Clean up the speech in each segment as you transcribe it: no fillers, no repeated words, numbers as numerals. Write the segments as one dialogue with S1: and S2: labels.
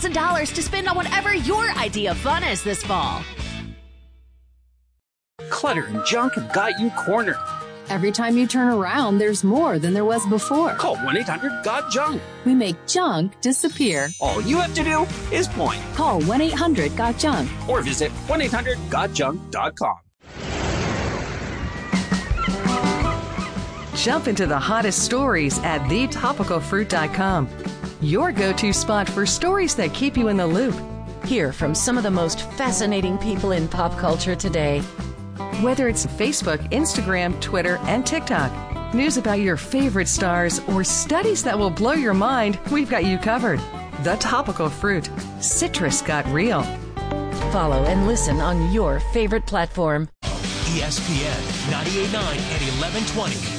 S1: $1,000 to spend on whatever your idea of fun is this fall.
S2: Clutter and junk have got you cornered.
S3: Every time you turn around, there's more than there was before.
S2: Call 1-800-GOT-JUNK.
S3: We make junk disappear.
S2: All you have to do is point.
S3: Call 1-800-GOT-JUNK.
S2: Or visit 1-800-GOT-JUNK.com.
S4: Jump into the hottest stories at thetopicalfruit.com. Your go-to spot for stories that keep you in the loop. Hear from some of the most fascinating people in pop culture today. Whether it's Facebook, Instagram, Twitter, and TikTok, news about your favorite stars, or studies that will blow your mind, we've got you covered. The Topical Fruit. Citrus got real.
S1: Follow and listen on your favorite platform.
S5: ESPN 98.9 and 1120.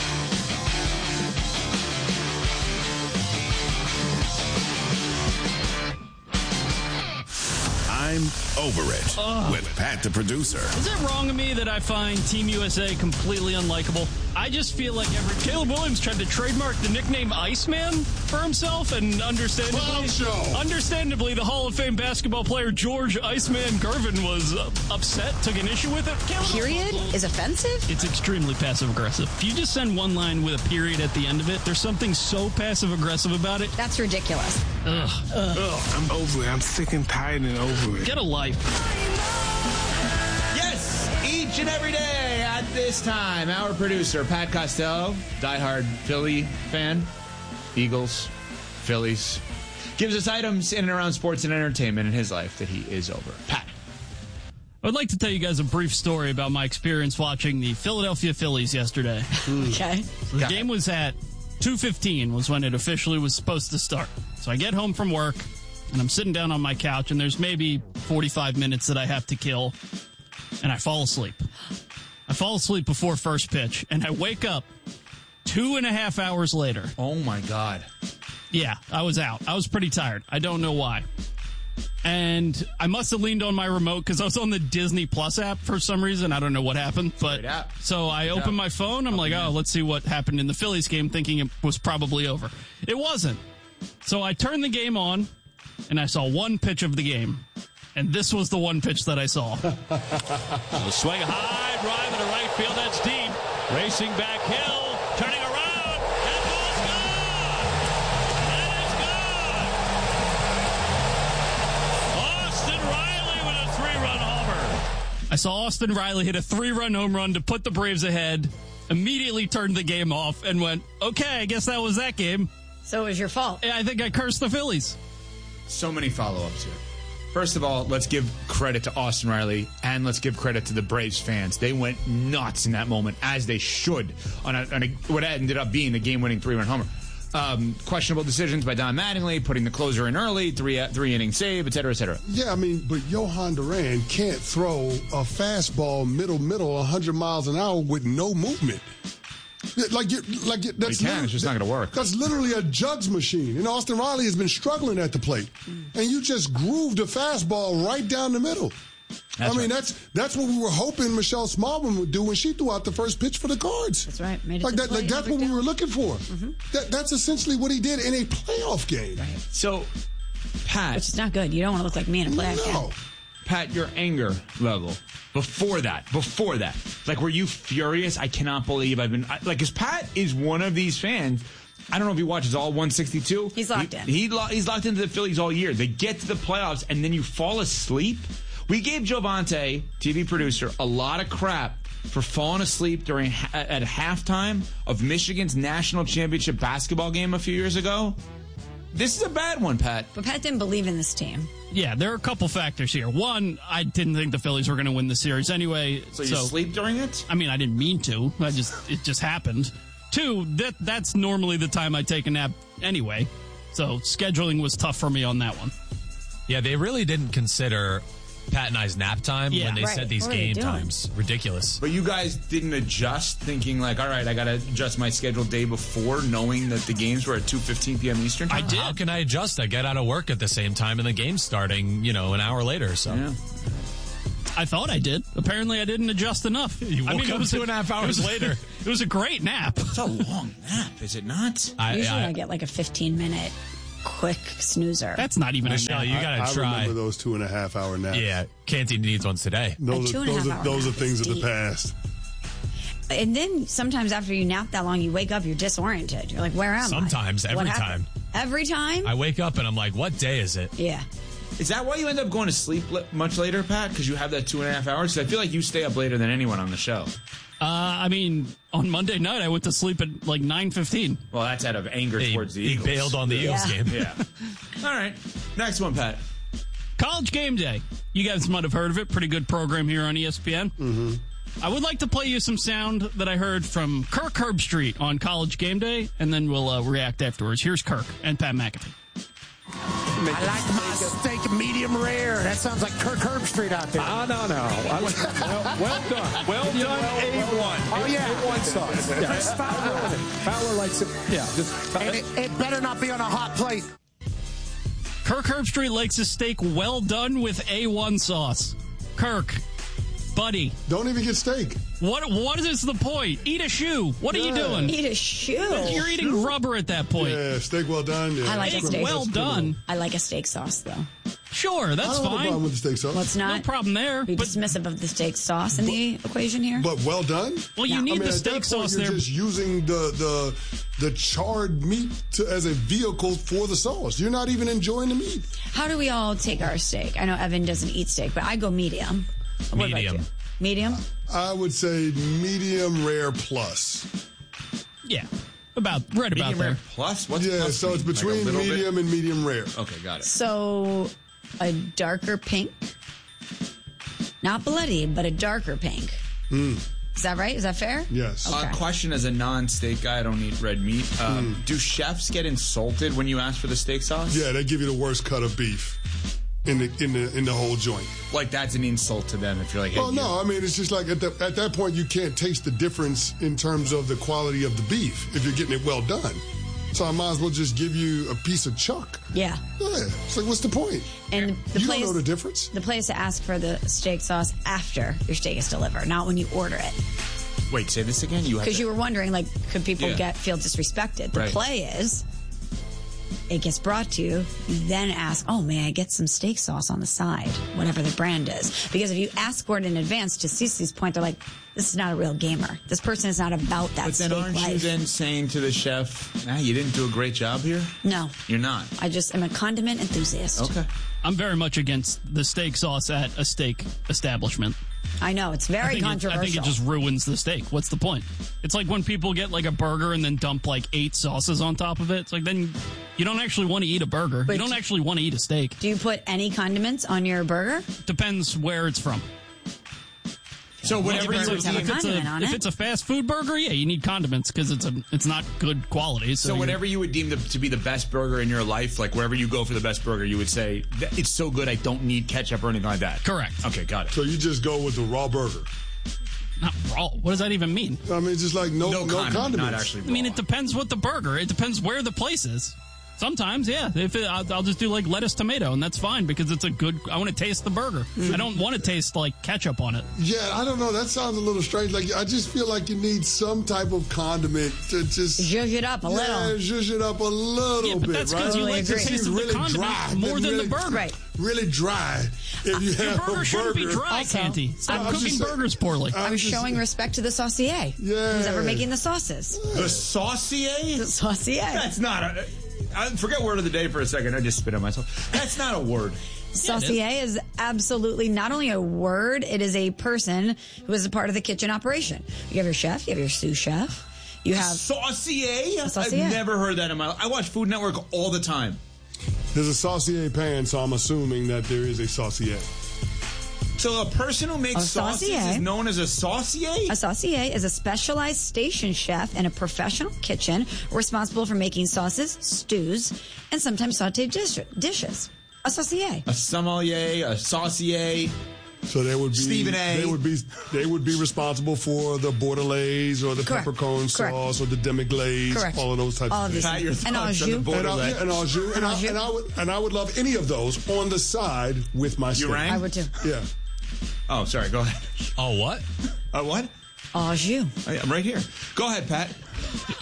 S6: I'm over it with Pat the producer.
S7: Is it wrong of me that I find Team USA completely unlikable? I just feel like Caleb Williams tried to trademark the nickname Iceman for himself, and understandably, the Hall of Fame basketball player George Iceman Gervin was upset, took an issue with it.
S8: Period is offensive?
S7: It's extremely passive-aggressive. If you just send one line with a period at the end of it, there's something so passive-aggressive about it.
S8: That's ridiculous.
S7: Ugh.
S9: I'm over it. I'm sick and tired and over it.
S7: Get a life.
S10: Yes, each and every day at this time, our producer, Pat Costello, diehard Philly fan, Eagles, Phillies, gives us items in and around sports and entertainment in his life that he is over. Pat.
S7: I would like to tell you guys a brief story about my experience watching the Philadelphia Phillies yesterday.
S8: Okay.
S7: The game was at 2:15 was when it officially was supposed to start. So I get home from work, and I'm sitting down on my couch, and there's maybe 45 minutes that I have to kill, and I fall asleep. I fall asleep before first pitch, and I wake up 2.5 hours later.
S10: Oh, my God.
S7: Yeah, I was out. I was pretty tired. I don't know why. And I must have leaned on my remote because I was on the Disney Plus app for some reason. I don't know what happened. But so I opened my phone. I'm like, oh, let's see what happened in the Phillies game, thinking it was probably over. It wasn't. So I turned the game on, and I saw one pitch of the game. And this was the one pitch that I saw.
S11: The swing high, drive into right field. That's deep. Racing back Hill, turning around. That ball's gone. That is gone. Austin Riley with a 3-run homer.
S7: I saw Austin Riley hit a 3-run home run to put the Braves ahead, immediately turned the game off, and went, okay, I guess that was that game.
S8: So it was your fault.
S7: I think I cursed the Phillies.
S10: So many follow-ups here. First of all, let's give credit to Austin Riley, and let's give credit to the Braves fans. They went nuts in that moment, as they should, on what ended up being the game-winning 3-run homer. Questionable decisions by Don Mattingly, putting the closer in early, three-inning save, et cetera, et cetera.
S12: Yeah, I mean, but Johan Duran can't throw a fastball middle, 100 miles an hour with no movement. That's
S10: it's just not going to work.
S12: That's literally a jugs machine. And Austin Riley has been struggling at the plate. And you just grooved a fastball right down the middle. That's what we were hoping Michelle Smallman would do when she threw out the first pitch for the Cards.
S8: That's right.
S12: That's what we were looking for. Mm-hmm. That's essentially what he did in a playoff game.
S8: Right.
S10: So, Pat.
S8: Which is not good. You don't want to look like me in a playoff game.
S10: Pat, your anger level before that, like, were you furious? I cannot believe because Pat is one of these fans. I don't know if he watches all 162.
S8: He's locked in.
S10: He's locked into the Phillies all year. They get to the playoffs, and then you fall asleep. We gave Joe Vontae, TV producer, a lot of crap for falling asleep at halftime of Michigan's national championship basketball game a few years ago. This is a bad one, Pat.
S8: But Pat didn't believe in this team.
S7: Yeah, there are a couple factors here. One, I didn't think the Phillies were going to win the series anyway.
S10: So you sleep during it?
S7: I mean, I didn't mean to. It just happened. Two, that's normally the time I take a nap anyway. So scheduling was tough for me on that one.
S13: Yeah, they really didn't consider Pat and I's nap time when they set these game times. Ridiculous.
S10: But you guys didn't adjust, thinking like, all right, I got to adjust my schedule day before, knowing that the games were at 2:15 p.m. Eastern time?
S13: I did. How can I adjust? I get out of work at the same time and the game's starting, an hour later. So.
S10: Yeah.
S7: I thought I did. Apparently, I didn't adjust enough.
S13: You woke up 2.5 hours later.
S7: It was a great nap.
S10: It's a long nap, is it not?
S8: Usually I get like a 15-minute quick snoozer.
S7: That's not even
S13: Michelle, you got to try.
S12: I remember those 2.5-hour naps.
S13: Yeah, Canty needs ones today.
S12: Those are things of the past.
S8: And then sometimes after you nap that long, you wake up, you're disoriented. You're like, where am I?
S13: Sometimes, every time.
S8: Every time?
S13: I wake up and I'm like, what day is it?
S8: Yeah.
S10: Is that why you end up going to sleep much later, Pat? Because you have that 2.5 hours? Because I feel like you stay up later than anyone on the show.
S7: I mean, on Monday night, I went to sleep at like 9:15.
S10: Well, that's out of anger towards the Eagles.
S13: He bailed on the Eagles game.
S10: Yeah. All right. Next one, Pat.
S7: College Game Day. You guys might have heard of it. Pretty good program here on ESPN.
S12: Mm-hmm.
S7: I would like to play you some sound that I heard from Kirk Herbstreit on College Game Day, and then we'll react afterwards. Here's Kirk and Pat McAfee.
S14: I like my steak medium rare. That sounds like Kirk Herbstreit out there.
S15: No. Well done. Well done, A1.
S14: Oh, yeah.
S15: A1 sauce. Yeah.
S14: Chris Fowler.
S15: Fowler likes it. Yeah.
S14: And it better not be on a hot plate.
S7: Kirk Herbstreit likes his steak well done with A1 sauce. Kirk, buddy.
S12: Don't even get steak.
S7: What is the point? Eat a shoe. What are you doing?
S8: Eat a shoe.
S7: You're eating rubber at that point.
S12: Yeah, steak well done. Yeah.
S8: I like a steak
S7: well done.
S8: I like a steak sauce, though.
S7: Sure, that's
S12: I don't have a
S7: fine.
S12: problem with the steak sauce.
S8: Well, it's not.
S7: No problem there.
S8: Be dismissive of the steak sauce in the equation here.
S12: But well done?
S7: Well, you need the steak sauce
S12: you're
S7: there.
S12: just using the charred meat as a vehicle for the sauce. You're not even enjoying the meat.
S8: How do we all take our steak? I know Evan doesn't eat steak, but I go medium. What about you? Medium?
S12: I would say medium rare plus.
S7: Yeah. Right about
S10: medium
S7: there.
S10: Rare plus? What's
S12: yeah,
S10: plus
S12: so it's
S10: mean?
S12: between
S10: like
S12: medium and medium rare.
S10: Okay, got it.
S8: So a darker pink. Not bloody, but a darker pink. Is that right? Is that fair?
S12: Yes.
S8: Okay.
S10: Question as a non-steak guy, I don't eat red meat. Do chefs get insulted when you ask for the steak sauce?
S12: Yeah, they give you the worst cut of beef in the whole joint.
S10: Like that's an insult to them if you're like, hey,
S12: well, no, I mean it's just like at that point you can't taste the difference in terms of the quality of the beef if you're getting it well done. So I might as well just give you a piece of chuck.
S8: Yeah.
S12: Yeah. It's like, what's the point?
S8: And the
S12: you
S8: place,
S12: don't know the difference.
S8: The place to ask for the steak sauce after your steak is delivered, not when you order it.
S10: Wait, say this again?
S8: Because you were wondering, like, could people
S10: Yeah.
S8: feel disrespected? The
S10: Right.
S8: play is, it gets brought to you, you then ask, oh, may I get some steak sauce on the side, whatever the brand is. Because if you ask for it in advance, to Cece's point, they're like, this is not a real gamer. This person is not about that
S10: But then
S8: steak
S10: aren't you
S8: life.
S10: then saying to the chef, you didn't do a great job here?
S8: No.
S10: You're not.
S8: I just am a condiment enthusiast.
S10: Okay.
S7: I'm very much against the steak sauce at a steak establishment.
S8: I know, it's very controversial.
S7: I think it just ruins the steak. What's the point? It's like when people get like a burger and then dump like 8 sauces on top of it. It's like then you don't actually want to eat a burger.
S8: But
S7: you don't actually want to eat a steak.
S8: Do you put any condiments on your burger?
S7: Depends where it's from.
S10: So whatever
S8: Burgers have a condiment on
S7: if
S8: it.
S7: it's a fast food burger, yeah, you need condiments because it's not good quality.
S10: So whatever you would deem to be the best burger in your life, like wherever you go for the best burger, you would say, it's so good I don't need ketchup or anything like that.
S7: Correct.
S10: Okay, got it.
S12: So you just go with the raw burger.
S7: Not raw. What does that even mean?
S12: I mean, just like no condiments.
S10: Not actually raw.
S7: I mean, it depends what the burger. It depends where the place is. Sometimes, yeah. I'll just do like lettuce, tomato, and that's fine because it's a good. I want to taste the burger. I don't want to taste like ketchup on it.
S12: Yeah, I don't know. That sounds a little strange. Like I just feel like you need some type of condiment to just
S8: zhuzh it up a little.
S12: Yeah, zhuzh it up a little
S7: but
S12: bit.
S7: that's
S12: right?
S7: because you like the
S12: It
S7: taste
S12: seems
S7: of the
S12: really
S7: condiment
S12: dry,
S7: more than
S12: really,
S7: the burger.
S8: Right.
S12: Really dry. If you
S7: Your
S12: have
S7: burger
S12: a
S7: shouldn't be dry,
S8: Also,
S7: Canty. Stop
S12: I'm
S7: cooking
S12: just saying-
S7: burgers poorly.
S8: I'm showing respect to the saucier.
S12: Yeah.
S8: Who's ever making the sauces.
S10: The saucier?
S8: The saucier.
S10: That's not a... I forget word of the day for a second. I just spit on myself. That's not a word.
S8: Saucier is absolutely not only a word, it is a person who is a part of the kitchen operation. You have your chef, you have your sous chef, you have...
S10: Saucier?
S8: Saucier.
S10: I've never heard that in my life. I watch Food Network all the time.
S12: There's a saucier pan, so I'm assuming that there is a saucier.
S10: So a person who makes
S8: A
S10: sauces
S8: saucier.
S10: is known as a saucier?
S8: A saucier is a specialized station chef in a professional kitchen responsible for making sauces, stews, and sometimes sauteed dishes. A saucier.
S10: A sommelier, a saucier.
S12: So they would be
S10: Stephen A.
S12: They would be responsible for the bordelaise or the
S8: Correct.
S12: peppercorn
S8: Correct.
S12: sauce or the demi-glace,
S8: Correct.
S12: all of those types
S8: All
S12: of
S8: of
S12: things.
S8: these
S10: Pat, your
S8: things. And
S10: thoughts on
S8: au
S10: the
S8: jus.
S10: bordelaise.
S12: And au jus. And I would love any of those on the side with my steak.
S10: rang?
S8: I would too.
S12: Yeah.
S10: Oh, sorry. Go ahead.
S13: Oh, what?
S10: What?
S8: Au jus.
S10: I'm right here. Go ahead, Pat.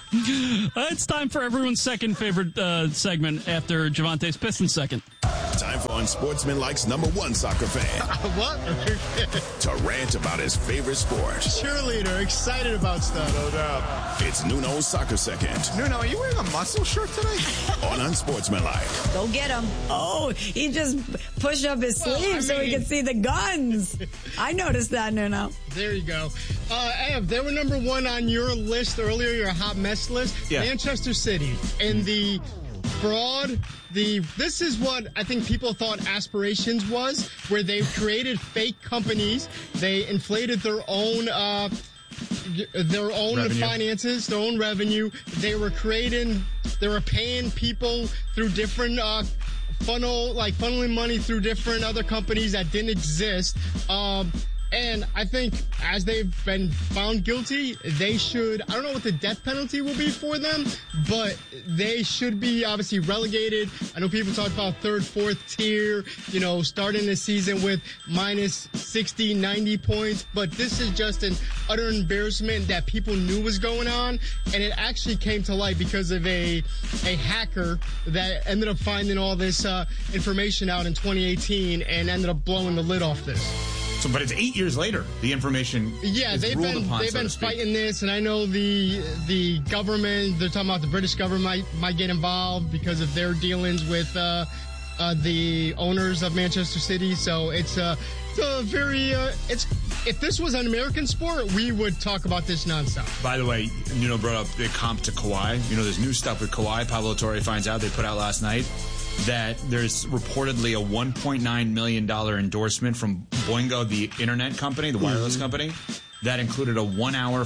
S7: It's time for everyone's second favorite segment after Javante's Pistons second.
S6: Time for Unsportsmanlike's #1 soccer fan.
S16: What?
S6: To rant about his favorite sport.
S16: Cheerleader, excited about stuff.
S6: No doubt. It's Nuno's Soccer Second.
S10: Nuno, are you wearing a muscle shirt today?
S6: On Unsportsmanlike.
S8: Go get him. Oh, he just pushed up his sleeve so we could see the guns. I noticed that, Nuno.
S16: There you go. Ev, they were #1 on your list earlier, your hot mess list.
S10: Yeah.
S16: Manchester City and the fraud. This is what I think people thought aspirations was, where they created fake companies. They inflated their own revenue. Finances, their own revenue. They were paying people through different funneling money through different other companies that didn't exist. And I think as they've been found guilty, they should, I don't know what the death penalty will be for them, but they should be obviously relegated. I know people talk about third, fourth tier, starting the season with minus 60, 90 points, but this is just an utter embarrassment that people knew was going on, and it actually came to light because of a hacker that ended up finding all this information out in 2018 and ended up blowing the lid off this.
S10: So, but it's 8 years later. The information.
S16: Yeah, they've been fighting this, and I know the government. They're talking about the British government might get involved because of their dealings with the owners of Manchester City. So it's a very if this was an American sport, we would talk about this nonstop.
S10: By the way, Nuno brought up the comp to Kawhi. There's new stuff with Kawhi. Pablo Torre finds out, they put out last night, that there's reportedly a $1.9 million endorsement from Boingo, the internet company, the wireless company, that included a 1 hour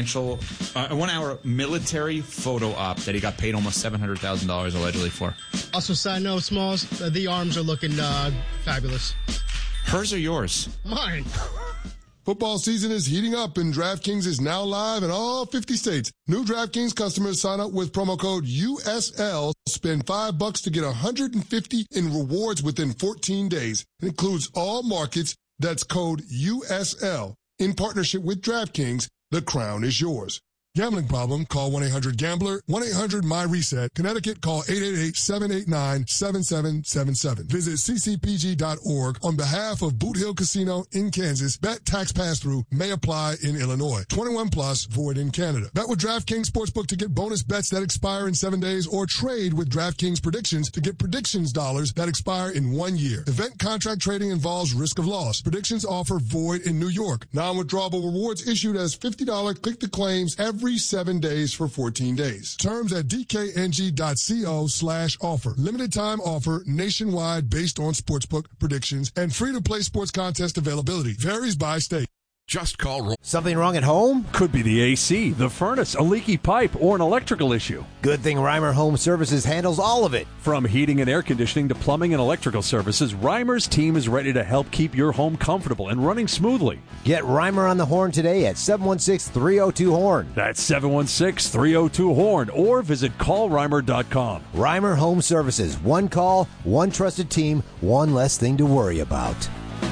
S10: military photo op that he got paid almost $700,000 allegedly for.
S16: Also, side note, Smalls, the arms are looking fabulous.
S10: Hers or yours?
S16: Mine.
S12: Football season is heating up, and DraftKings is now live in all 50 states. New DraftKings customers sign up with promo code USL, spend $5 to get $150 in rewards within 14 days. It includes all markets. That's code USL. In partnership with DraftKings, the crown is yours. Gambling problem? Call 1-800-GAMBLER, 1-800-MY-RESET. Connecticut, call 888-789-7777. Visit ccpg.org on behalf of Boot Hill Casino in Kansas. Bet tax pass-through may apply in Illinois. 21 plus, void in Canada. Bet with DraftKings Sportsbook to get bonus bets that expire in 7 days, or trade with DraftKings Predictions to get predictions dollars that expire in 1 year. Event contract trading involves risk of loss. Predictions offer void in New York. Non-withdrawable rewards issued as $50 click-to-claims every 7 days for 14 days. Terms at dkng.co/offer. Limited time offer nationwide based on sportsbook predictions and free-to-play sports contest availability. Varies by state.
S6: Just call.
S17: Something wrong at home?
S15: Could be the AC, the furnace, a leaky pipe, or an electrical issue.
S17: Good thing Reimer Home Services handles all of it.
S15: From heating and air conditioning to plumbing and electrical services, Reimer's team is ready to help keep your home comfortable and running smoothly.
S17: Get Reimer on the horn today at 716-302-HORN.
S15: That's 716-302-HORN, or visit callreimer.com.
S17: Reimer Home Services. One call, one trusted team, one less thing to worry about.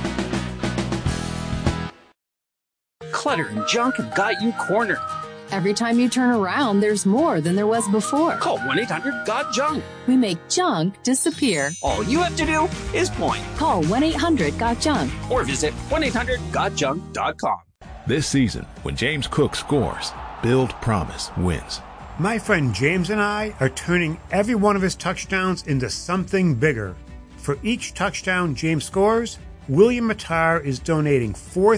S2: Clutter and junk have got you cornered.
S3: Every time you turn around, there's more than there was before.
S2: Call 1-800-GOT-JUNK.
S3: We make junk disappear.
S2: All you have to do is point.
S3: Call 1-800-GOT-JUNK.
S2: Or visit 1-800-GOTJUNK.com.
S18: This season, when James Cook scores, Build Promise wins.
S19: My friend James and I are turning every one of his touchdowns into something bigger. For each touchdown James scores, William Matar is donating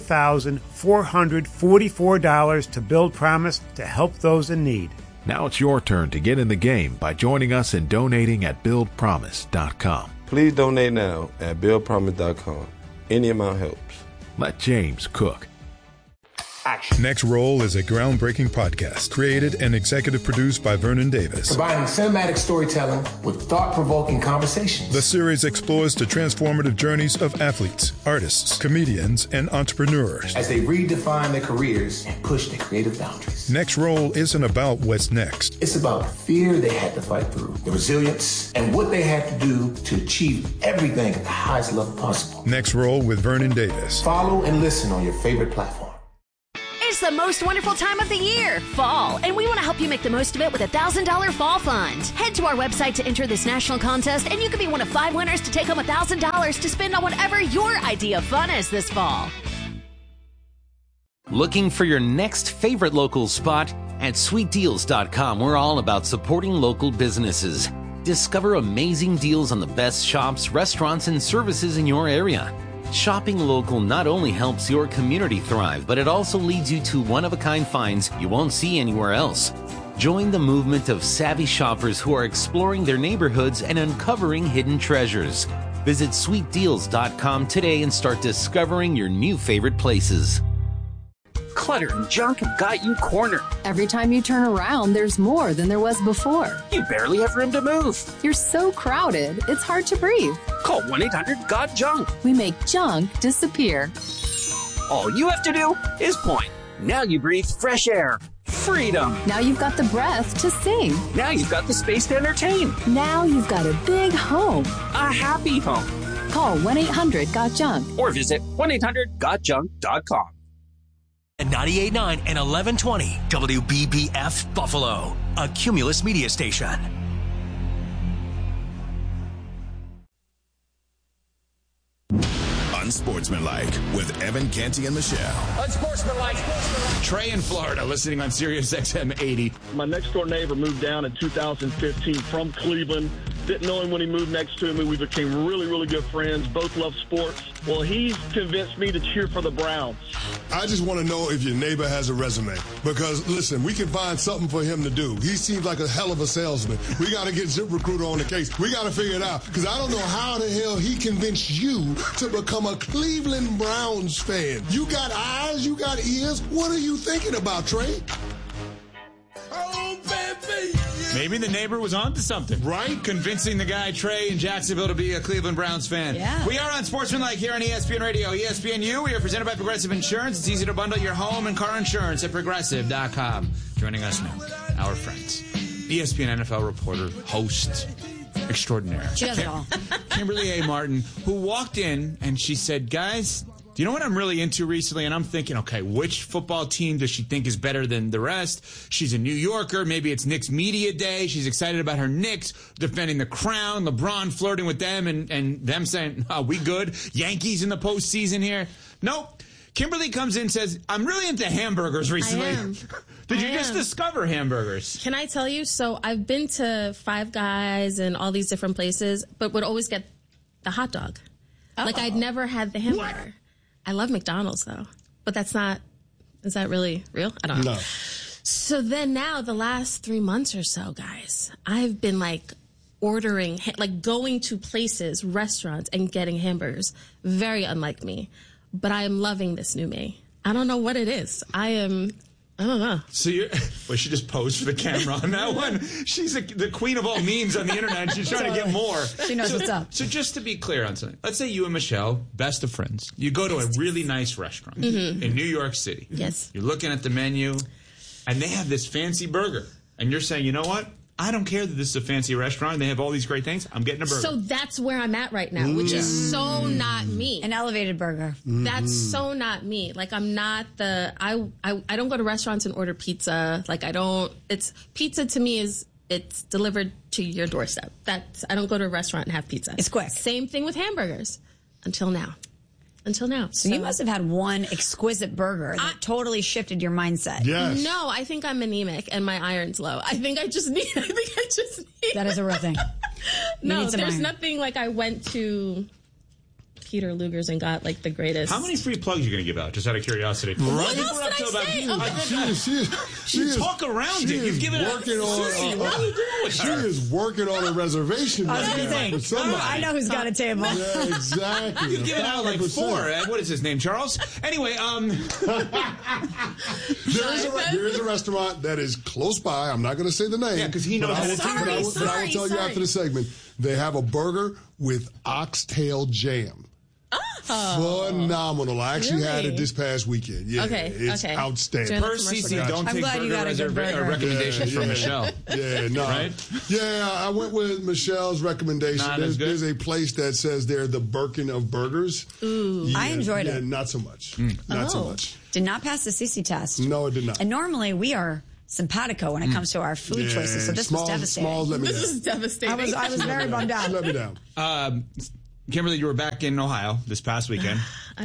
S19: $4,444 to Build Promise to help those in need.
S18: Now it's your turn to get in the game by joining us and donating at BuildPromise.com.
S20: Please donate now at BuildPromise.com. Any amount helps.
S18: Let James cook.
S21: Action. Next Roll is a groundbreaking podcast created and executive produced by Vernon Davis.
S22: Combining cinematic storytelling with thought-provoking conversations.
S21: The series explores the transformative journeys of athletes, artists, comedians, and entrepreneurs
S22: as they redefine their careers and push their creative boundaries.
S21: Next Roll isn't about what's next.
S22: It's about the fear they had to fight through, the resilience, and what they had to do to achieve everything at the highest level possible.
S21: Next Roll with Vernon Davis.
S22: Follow and listen on your favorite platform.
S1: It's the
S4: the most wonderful time of the year, fall, and we want to help you make the most of it with a $1,000 fall fund. Head to our website to enter this national contest, and you could be one of 5 winners to take home $1,000 to spend on whatever your idea of fun is this fall.
S5: Looking for your next favorite local spot? At sweetdeals.com, we're all about supporting local businesses. Discover amazing deals on the best shops, restaurants, and services in your area. Shopping local not only helps your community thrive, but it also leads you to one-of-a-kind finds you won't see anywhere else. Join the movement of savvy shoppers who are exploring their neighborhoods and uncovering hidden treasures. Visit sweetdeals.com today and start discovering your new favorite places.
S2: Clutter and junk have got you cornered.
S3: Every time you turn around, there's more than there was before.
S2: You barely have room to move.
S3: You're so crowded, it's hard to breathe.
S2: Call 1-800-GOT-JUNK.
S3: We make junk disappear.
S2: All you have to do is point. Now you breathe fresh air. Freedom.
S3: Now you've got the breath to sing.
S2: Now you've got the space to entertain.
S3: Now you've got a big home.
S2: A happy home.
S3: Call 1-800-GOT-JUNK.
S2: Or visit 1-800-GOTJUNK.com.
S23: 98.9 and 1120 WBBF Buffalo, a Cumulus media station.
S6: Unsportsmanlike with Evan Canty and Michelle.
S10: Unsportsmanlike. Trey in Florida, listening on Sirius XM 80.
S24: My next door neighbor moved down in 2015 from Cleveland. Didn't know him when he moved next to me. We became really, really good friends. Both love sports. Well, he's convinced me to cheer for the Browns.
S12: I just want to know if your neighbor has a resume. Because, listen, we can find something for him to do. He seems like a hell of a salesman. We got to get ZipRecruiter on the case. We got to figure it out. Because I don't know how the hell he convinced you to become a Cleveland Browns fan. You got eyes, you got ears. What are you thinking about, Trey?
S10: Oh, baby. Maybe the neighbor was onto something. Right? Convincing the guy, Trey, in Jacksonville to be a Cleveland Browns fan.
S8: Yeah.
S10: We are on Sportsmanlike here on ESPN Radio. ESPNU, we are presented by Progressive Insurance. It's easy to bundle your home and car insurance at Progressive.com. Joining us now, our friends, ESPN NFL reporter, host extraordinaire.
S8: She does it all.
S10: Kimberly A. Martin, who walked in and she said, guys, do you know what I'm really into recently? And I'm thinking, okay, which football team does she think is better than the rest? She's a New Yorker. Maybe it's Knicks Media Day. She's excited about her Knicks defending the crown, LeBron flirting with them, and them saying, oh, we good? Yankees in the postseason here? Nope. Kimberly comes in and says, I'm really into hamburgers recently.
S25: I am.
S10: Did you just discover hamburgers?
S25: Can I tell you? So I've been to Five Guys and all these different places, but would always get the hot dog. Oh. Like I'd never had the hamburger. What? I love McDonald's, though. But that's not, is that really real? I don't know. No. So then now, the last 3 months or so, guys, I've been like ordering, like going to places, restaurants, and getting hamburgers. Very unlike me. But I am loving this new me. I don't know what it is. I don't know.
S10: So she just posed for the camera on that one. She's the queen of all memes on the internet. She's trying to get more.
S8: She knows what's up.
S10: So just to be clear on something, let's say you and Michelle, best of friends, you go to a really nice restaurant in New York City.
S25: Yes.
S10: You're looking at the menu, and they have this fancy burger. And you're saying, you know what? I don't care that this is a fancy restaurant. They have all these great things. I'm getting a burger.
S25: So that's where I'm at right now, which is so not me.
S8: An elevated burger.
S25: That's so not me. Like I'm not I don't go to restaurants and order pizza. Like it's pizza to me is it's delivered to your doorstep. I don't go to a restaurant and have pizza.
S8: It's quick.
S25: Same thing with hamburgers until now.
S8: So you must have had one exquisite burger that totally shifted your mindset.
S12: Yes.
S25: No, I think I'm anemic and my iron's low. I think I just need.
S8: That is a real thing.
S25: No, there's nothing like I went to Peter Luger's and got like the greatest.
S10: How many free plugs are you going to give out? Just out of curiosity.
S25: What else did I say?
S10: You talk around it. You've given
S12: working She is working on a reservation.
S8: I know who's got a table.
S12: Yeah, exactly.
S10: You've given out like 4. What is his name, Charles? Anyway,
S12: there is a restaurant that is close by. I'm not going to say the name.
S10: Yeah, because he knows.
S12: But I will tell you after the segment. They have a burger with oxtail jam. Phenomenal. I actually had it this past weekend. Yeah, it's outstanding.
S10: Per CC, don't take burger as a recommendation from Michelle.
S12: Yeah, no.
S10: Right?
S12: Yeah, I went with Michelle's recommendation. There's a place that says they're the Birkin of burgers.
S8: Ooh.
S12: Yeah,
S8: I enjoyed it.
S12: Not so much. Not so much.
S8: Did not pass the CC test.
S12: No, it did not.
S8: And normally we are simpatico when it comes to our food choices, so this was devastating.
S25: This is devastating.
S8: I was very bummed out.
S12: Let me down.
S10: Kimberly, you were back in Ohio this past weekend.
S25: I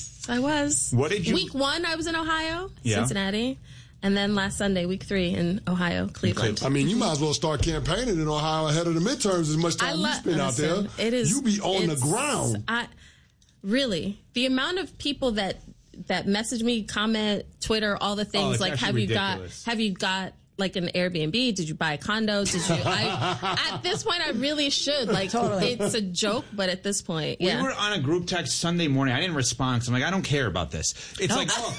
S25: was.
S10: What did you...
S25: Week 1, I was in Ohio,
S10: Yeah.
S25: Cincinnati. And then last Sunday, week 3 in Ohio, Cleveland.
S12: I mean, you might as well start campaigning in Ohio ahead of the midterms as much time you spend out there.
S25: It is,
S12: you be on the ground.
S25: Really. The amount of people that message me, comment, Twitter, all the things, like, have you got like an Airbnb? Did you buy a condo? Did you? At this point, I really should. Like, it's a joke, but at this point,
S10: We were on a group text Sunday morning. I didn't respond because I'm like, I don't care about this. It's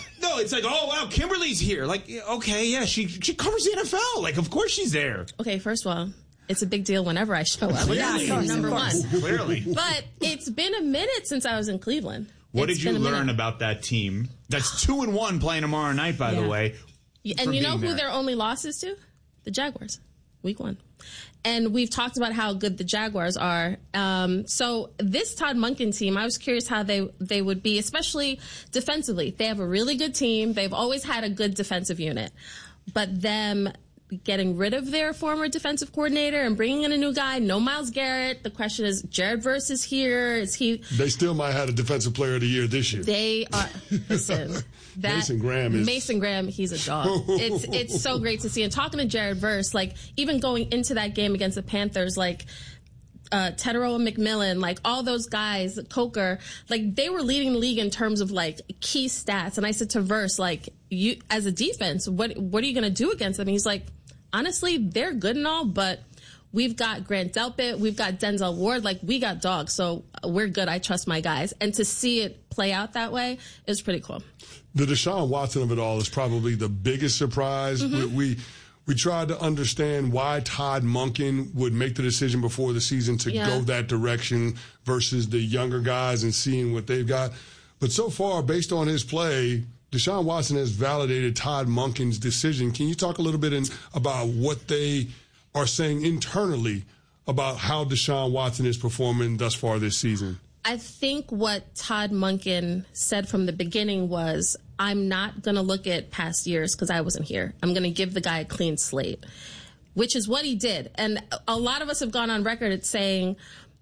S10: oh wow, Kimberly's here. Like, okay, yeah, she covers the NFL. Like, of course she's there.
S25: Okay, first of all, it's a big deal whenever I show up.
S10: Clearly.
S25: Number one.
S10: Clearly.
S25: But it's been a minute since I was in Cleveland.
S10: What did you learn about that team? That's 2-1 playing tomorrow night, by the way.
S25: And you know who their only loss is to? The Jaguars. Week 1. And we've talked about how good the Jaguars are. So this Todd Monken team, I was curious how they would be, especially defensively. They have a really good team. They've always had a good defensive unit. But them getting rid of their former defensive coordinator and bringing in a new guy, no Myles Garrett. The question is, Jared Verse is here. Is he?
S12: They still might have a defensive player of the year this year.
S25: They are. Listen,
S12: Mason Graham.
S25: He's a dog. It's so great to see. And talking to Jared Verse, like even going into that game against the Panthers, like Teteroa McMillan, like all those guys, Coker, like they were leading the league in terms of like key stats. And I said to Verse, like, you as a defense, what are you going to do against them? And he's like, honestly, they're good and all, but we've got Grant Delpit, we've got Denzel Ward, like we got dogs, so we're good. I trust my guys. And to see it play out that way is pretty cool.
S12: The Deshaun Watson of it all is probably the biggest surprise.
S25: Mm-hmm.
S12: We tried to understand why Todd Monken would make the decision before the season to go that direction versus the younger guys and seeing what they've got. But so far, based on his play, Deshaun Watson has validated Todd Monken's decision. Can you talk a little bit about what they are saying internally about how Deshaun Watson is performing thus far this season?
S25: I think what Todd Monken said from the beginning was, I'm not going to look at past years because I wasn't here. I'm going to give the guy a clean slate, which is what he did. And a lot of us have gone on record at saying,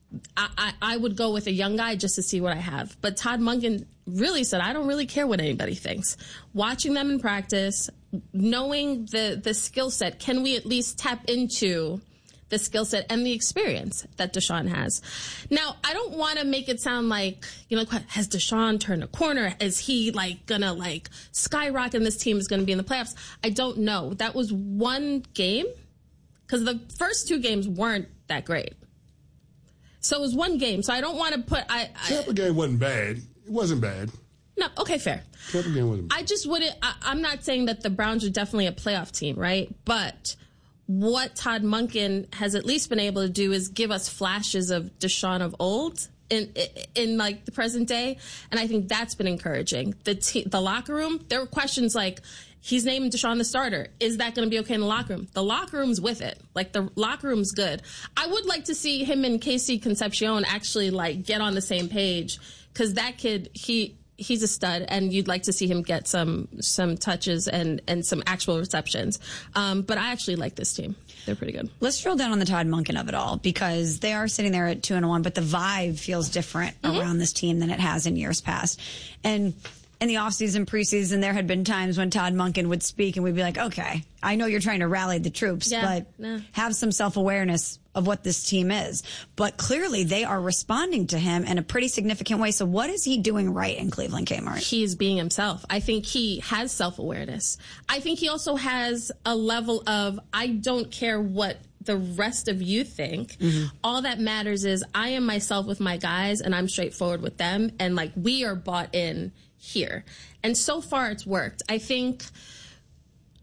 S25: I would go with a young guy just to see what I have. But Todd Monken really said, I don't really care what anybody thinks. Watching them in practice, knowing the skill set, can we at least tap into the skill set and the experience that Deshaun has? Now, I don't want to make it sound like, has Deshaun turned a corner? Is he gonna skyrocket and this team is gonna be in the playoffs? I don't know. That was one game because the first 2 games weren't that great. So it was one game. So I don't want to put...
S12: Tampa game wasn't bad. It wasn't bad.
S25: No, okay, fair.
S12: Tampa game wasn't bad.
S25: I just wouldn't... I'm not saying that the Browns are definitely a playoff team, right? But what Todd Monken has at least been able to do is give us flashes of Deshaun of old in the present day. And I think that's been encouraging. The locker room, there were questions like, he's named Deshaun the starter. Is that going to be okay in the locker room? The locker room's with it. The locker room's good. I would like to see him and Casey Concepcion actually get on the same page, because that kid, he's a stud, and you'd like to see him get some touches and some actual receptions. But I actually like this team. They're pretty good.
S8: Let's drill down on the Todd Monken of it all, because they are sitting there at 2-1, but the vibe feels different around this team than it has in years past. And in the offseason, preseason, there had been times when Todd Monken would speak and we'd be like, okay, I know you're trying to rally the troops, but have some self-awareness of what this team is. But clearly they are responding to him in a pretty significant way. So what is he doing right in Cleveland, Kmart?
S25: He's being himself. I think he has self-awareness. I think he also has a level of, I don't care what the rest of you think. All that matters is I am myself with my guys, and I'm straightforward with them, and we are bought in here. And so far it's worked. I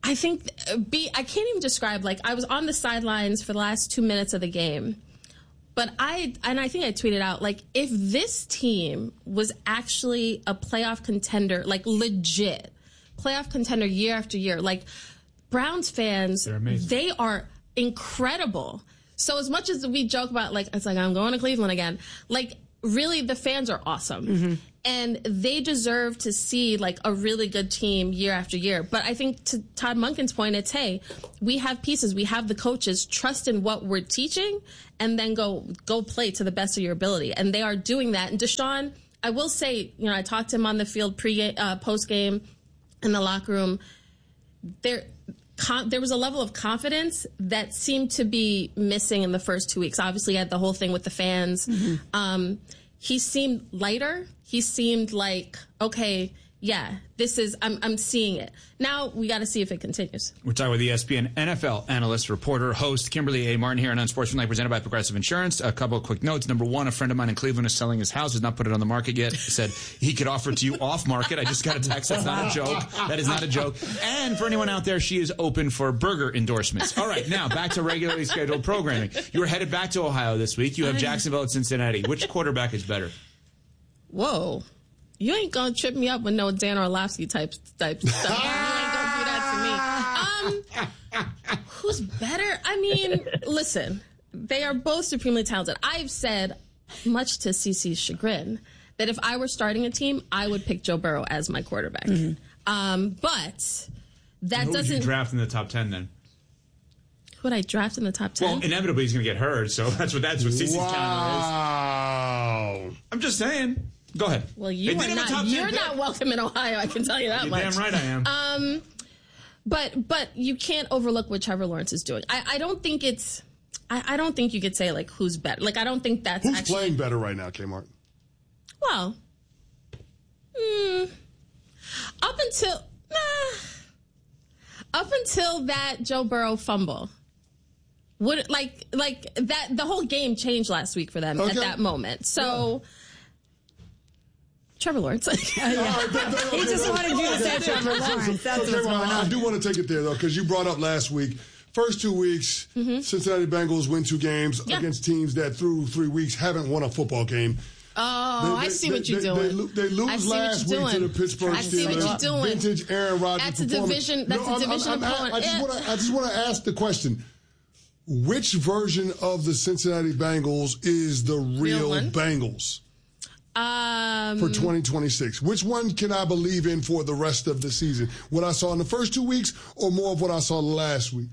S25: can't even describe, I was on the sidelines for the last 2 minutes of the game But I think I tweeted out, like, if this team was actually a playoff contender, like legit playoff contender year after year, like Browns fans, they are incredible. So as much as we joke about, like, it's like, I'm going to Cleveland again, like, really, the fans are awesome. Mm-hmm. And they deserve to see, like, a really good team year after year. But I think to Todd Monken's point, it's, hey, we have pieces. We have the coaches. Trust in what we're teaching and then go play to the best of your ability. And they are doing that. And Deshaun, I will say, you know, I talked to him on the field post-game in the locker room. There was a level of confidence that seemed to be missing in the first 2 weeks. Obviously, he had the whole thing with the fans. Mm-hmm. He seemed lighter. He seemed like, okay, yeah, this is, I'm seeing it. Now we got to see if it continues.
S10: We're talking with ESPN NFL analyst, reporter, host Kimberly A. Martin here on Unsportsmanlike, presented by Progressive Insurance. A couple of quick notes. Number one, a friend of mine in Cleveland is selling his house, has not put it on the market yet. Said he could offer it to you off market. I just got a text. That's not a joke. That is not a joke. And for anyone out there, she is open for burger endorsements. All right, now back to regularly scheduled programming. You were headed back to Ohio this week. You have Jacksonville at Cincinnati. Which quarterback is better?
S25: Whoa. You ain't gonna trip me up with no Dan Orlovsky type stuff. You ain't gonna do that to me. Who's better? I mean, listen, they are both supremely talented. I've said, much to CeCe's chagrin, that if I were starting a team, I would pick Joe Burrow as my quarterback. Mm-hmm. But that
S10: Who
S25: doesn't.
S10: Would you draft in the top 10 then?
S25: Who would I draft in the top 10?
S10: Well, inevitably he's going to get hurt, so that's what CeCe's counter is.
S12: Wow.
S10: I'm just saying. Go ahead.
S25: Well, you're not welcome in Ohio, I can tell you that
S10: You're
S25: much.
S10: Damn right I am.
S25: But you can't overlook what Trevor Lawrence is doing. I don't think it's. I don't think you could say, like, who's better. Like, I don't think that's
S12: who's playing better right now, Kmart.
S25: Well, up until that Joe Burrow fumble. Would like that the whole game changed last week for them at that moment. So Trevor Lawrence.
S8: He just wanted you to say Trevor Lawrence. That's what's going on.
S12: I do want to take it there though, because you brought up last week. First 2 weeks, Cincinnati Bengals win 2 games against teams that through 3 weeks haven't won a football game.
S25: Oh, I see what you're doing.
S12: They lose last week to the Pittsburgh Steelers.
S25: I see what you're doing.
S12: Vintage Aaron Rodgers.
S25: That's a division opponent.
S12: I just want to ask the question. Which version of the Cincinnati Bengals is the real Bengals for 2026? Which one can I believe in for the rest of the season? What I saw in the first 2 weeks or more of what I saw last week?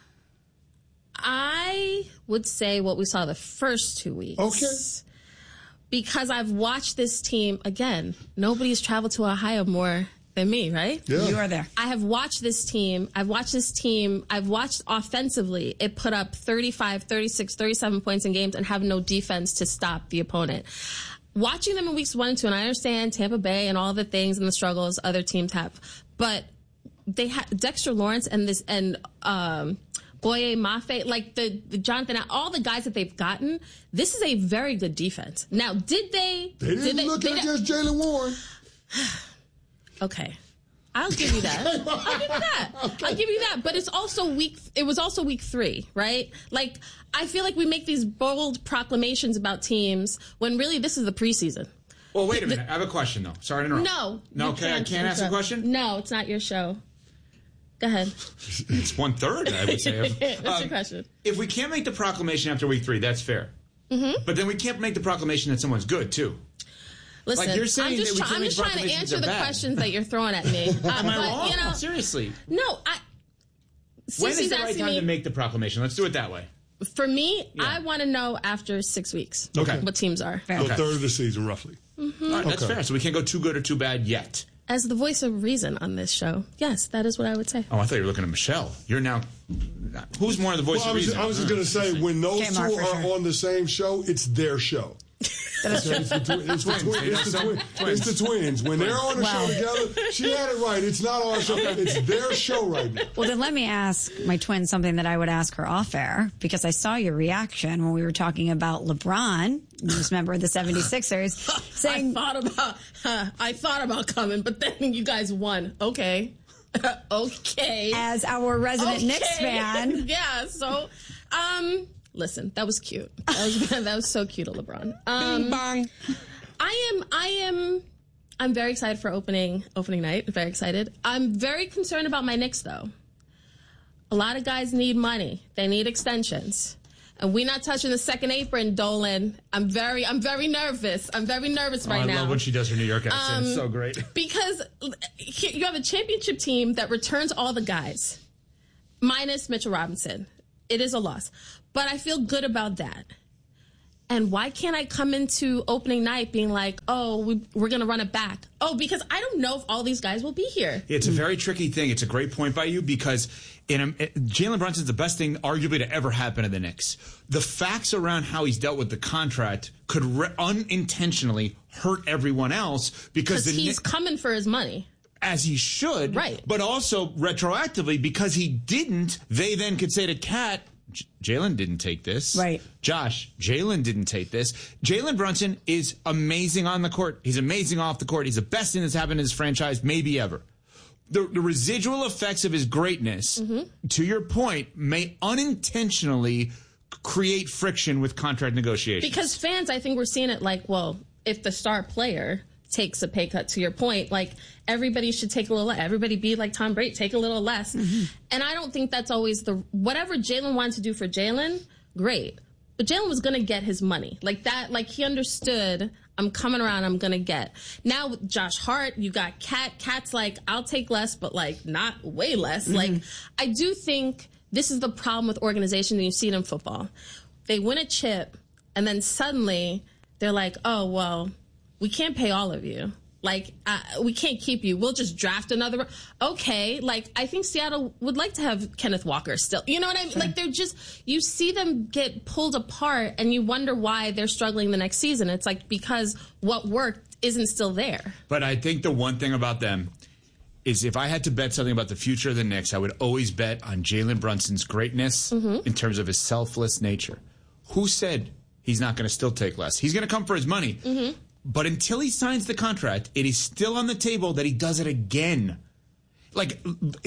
S25: I would say what we saw the first 2 weeks.
S12: Okay.
S25: Because I've watched this team, again, nobody's traveled to Ohio more than me, right?
S12: Yeah.
S8: You are there.
S25: I have watched this team. I've watched offensively. It put up 35, 36, 37 points in games and have no defense to stop the opponent. Watching them in weeks 1 and 2, and I understand Tampa Bay and all the things and the struggles other teams have, but they had Dexter Lawrence and Boye Mafe, like the Jonathan, all the guys that they've gotten, this is a very good defense. Now, did they?
S12: They didn't look against Jaylen Warren.
S25: Okay. I'll give you that. I'll give you that. But it's also it was also week 3, right? Like, I feel like we make these bold proclamations about teams when really this is the preseason.
S10: Well, wait a minute. I have a question, though. Sorry to interrupt.
S25: No.
S10: Okay, I can't ask a question?
S25: No, it's not your show. Go ahead.
S10: It's 1/3, I would say.
S25: What's your question?
S10: If we can't make the proclamation after week 3, that's fair. Mm-hmm. But then we can't make the proclamation that someone's good, too.
S25: Listen,
S10: like you're saying
S25: I'm just trying to answer the questions that you're throwing at me.
S10: Am I wrong? Seriously.
S25: No,
S10: when is the right time to make the proclamation? Let's do it that way.
S25: For me, I want to know after 6 weeks what teams are.
S12: So a third of the season, roughly.
S25: Mm-hmm.
S10: All right, that's fair. So we can't go too good or too bad yet.
S25: As the voice of reason on this show, yes, that is what I would say.
S10: Oh, I thought you were looking at Michelle. You're now... Who's more the voice of reason?
S12: I was just going to say, when those two are on the same show, it's their show. It's the twins. When they're on the show together, she had it right. It's not our show. It's their show right now.
S8: Well, then let me ask my twin something that I would ask her off air, because I saw your reaction when we were talking about LeBron, newest member of the 76ers, saying...
S25: I thought about coming, but then you guys won. Okay. Okay.
S8: As our resident Knicks fan.
S25: Yeah, so... Listen, that was cute. That was so cute of LeBron.
S7: Bing bong.
S25: I'm very excited for opening night. Very excited. I'm very concerned about my Knicks, though. A lot of guys need money. They need extensions. And we're not touching the second apron, Dolan. I'm very nervous. I'm very nervous right now.
S10: I love when she does her New York accent. It's so great.
S25: Because you have a championship team that returns all the guys, minus Mitchell Robinson. It is a loss. But I feel good about that. And why can't I come into opening night being like, oh, we're going to run it back? Oh, because I don't know if all these guys will be here.
S10: It's a very tricky thing. It's a great point by you because Jalen Brunson's the best thing arguably to ever happen to the Knicks. The facts around how he's dealt with the contract could unintentionally hurt everyone else because
S25: he's coming for his money.
S10: As he should.
S25: Right.
S10: But also retroactively because he didn't, they then could say to Kat, Jalen didn't take this.
S8: Right.
S10: Josh, Jalen didn't take this. Jalen Brunson is amazing on the court. He's amazing off the court. He's the best thing that's happened in his franchise, maybe ever. The residual effects of his greatness, to your point, may unintentionally create friction with contract negotiations.
S25: Because fans, I think we're seeing it like, well, if the star player takes a pay cut, to your point, like everybody should take a little, everybody be like Tom Brady, take a little less. And I don't think that's always whatever Jalen wanted to do for Jalen, great. But Jalen was going to get his money like that. Like he understood, I'm coming around, I'm going to get. Now with Josh Hart, you got Kat. Kat's like, I'll take less, but like not way less. Like I do think this is the problem with organizations, and you see it in football. They win a chip and then suddenly they're like, oh, well, we can't pay all of you. Like, we can't keep you. We'll just draft another. Okay. Like, I think Seattle would like to have Kenneth Walker still. You know what I mean? Like, they're just, you see them get pulled apart and you wonder why they're struggling the next season. It's like, because what worked isn't still there.
S10: But I think the one thing about them is if I had to bet something about the future of the Knicks, I would always bet on Jalen Brunson's greatness in terms of his selfless nature. Who said he's not going to still take less? He's going to come for his money. But until he signs the contract, it is still on the table that he does it again. Like,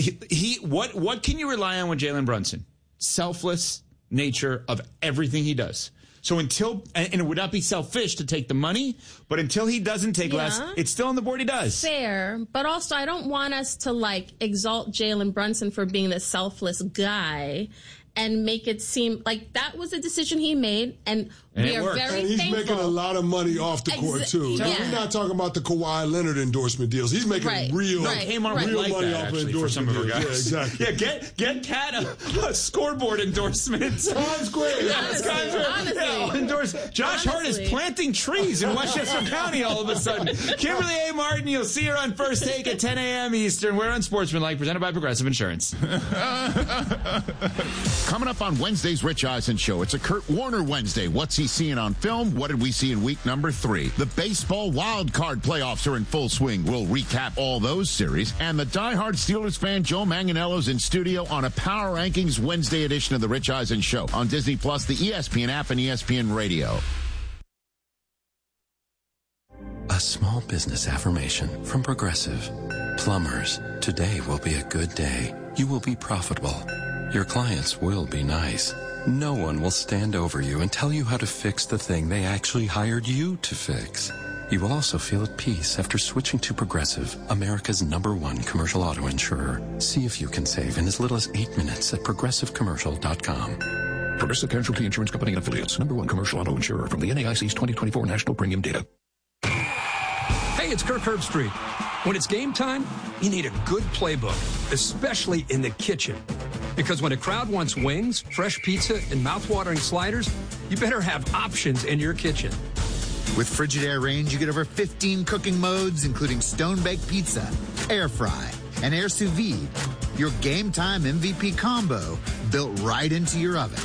S10: what can you rely on with Jalen Brunson? Selfless nature of everything he does. So and it would not be selfish to take the money, but until he doesn't take less, it's still on the board he does.
S25: Fair, but also I don't want us to, like, exalt Jalen Brunson for being the selfless guy and make it seem like that was a decision he made, and we are very
S12: and he's
S25: thankful.
S12: Making a lot of money off the court, too. Now, we're not talking about the Kawhi Leonard endorsement deals. He's making real money off of endorsement deals. Yeah, exactly.
S10: Yeah, get Kat a scoreboard endorsement.
S12: Times Square.
S10: Honestly. Josh Hart is planting trees in Westchester County all of a sudden. Kimberly A. Martin, you'll see her on First Take at 10 a.m. Eastern. We're on Sportsmanlike, presented by Progressive Insurance.
S9: Coming up on Wednesday's Rich Eisen Show, it's a Kurt Warner Wednesday. What's he seeing on film? What did we see in week number 3? The baseball wild card playoffs are in full swing. We'll recap all those series. And the diehard Steelers fan Joe Manganiello's in studio on a Power Rankings Wednesday edition of the Rich Eisen Show on Disney Plus, the ESPN app, and ESPN Radio.
S11: A small business affirmation from Progressive. Plumbers, today will be a good day. You will be profitable. Your clients will be nice. No one will stand over you and tell you how to fix the thing they actually hired you to fix. You will also feel at peace after switching to Progressive, America's #1 commercial auto insurer. See if you can save in as little as 8 minutes at progressivecommercial.com.
S13: Progressive Casualty Insurance Company and Affiliates, #1 commercial auto insurer from the NAIC's 2024 National Premium Data.
S14: Hey, it's Kirk Herbstreit. When it's game time, you need a good playbook, especially in the kitchen. Because when a crowd wants wings, fresh pizza, and mouth-watering sliders, you better have options in your kitchen.
S26: With Frigidaire Range, you get over 15 cooking modes, including stone-baked pizza, air fry, and air sous vide. Your game-time MVP combo built right into your oven.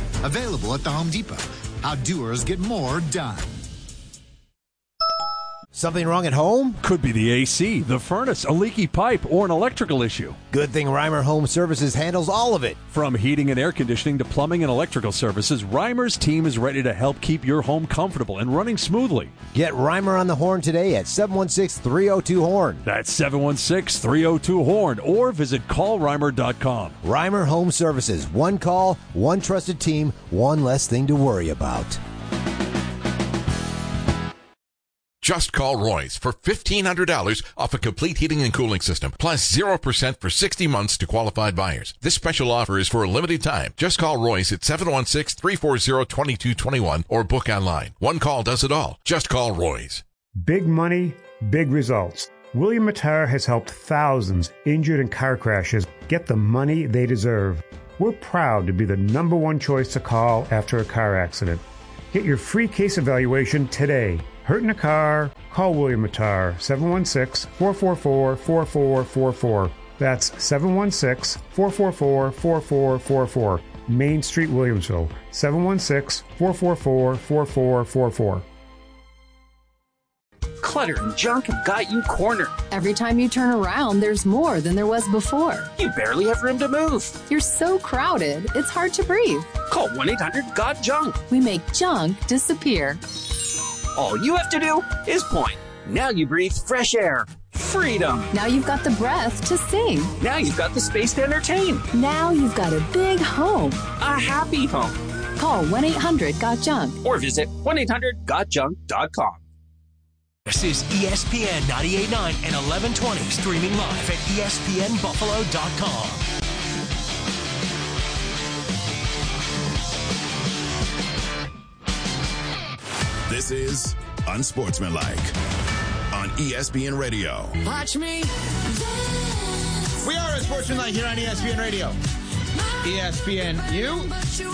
S26: Available at the Home Depot. How doers get more done.
S7: Something wrong at home?
S15: Could be the AC, the furnace, a leaky pipe, or an electrical issue.
S7: Good thing Reimer Home Services handles all of it.
S15: From heating and air conditioning to plumbing and electrical services, Reimer's team is ready to help keep your home comfortable and running smoothly.
S7: Get Reimer on the horn today at 716-302-HORN.
S15: That's 716-302-HORN, or visit callreimer.com.
S7: Reimer Home Services. One call, one trusted team, one less thing to worry about.
S16: Just call Royce for $1,500 off a complete heating and cooling system, plus 0% for 60 months to qualified buyers. This special offer is for a limited time. Just call Royce at 716-340-2221 or book online. One call does it all. Just call Royce.
S17: Big money, big results. William Matar has helped thousands injured in car crashes get the money they deserve. We're proud to be the #1 choice to call after a car accident. Get your free case evaluation today. Hurt in a car? Call William Matar, 716-444-4444. That's 716-444-4444. Main Street, Williamsville, 716-444-4444.
S2: Clutter and junk have got you cornered.
S3: Every time you turn around, there's more than there was before.
S2: You barely have room to move.
S3: You're so crowded, it's hard to breathe.
S2: Call 1-800-GOT-JUNK.
S3: We make junk disappear.
S2: All you have to do is point. Now you breathe fresh air. Freedom.
S3: Now you've got the breath to sing.
S2: Now you've got the space to entertain.
S3: Now you've got a big home.
S2: A happy home.
S3: Call 1-800-GOT-JUNK.
S2: Or visit 1-800-GOTJUNK.com.
S23: This is ESPN 98.9 and 1120, streaming live at ESPNBuffalo.com.
S6: This is Unsportsmanlike on ESPN Radio.
S19: Watch me.
S20: We are Unsportsmanlike here on ESPN Radio. ESPNU.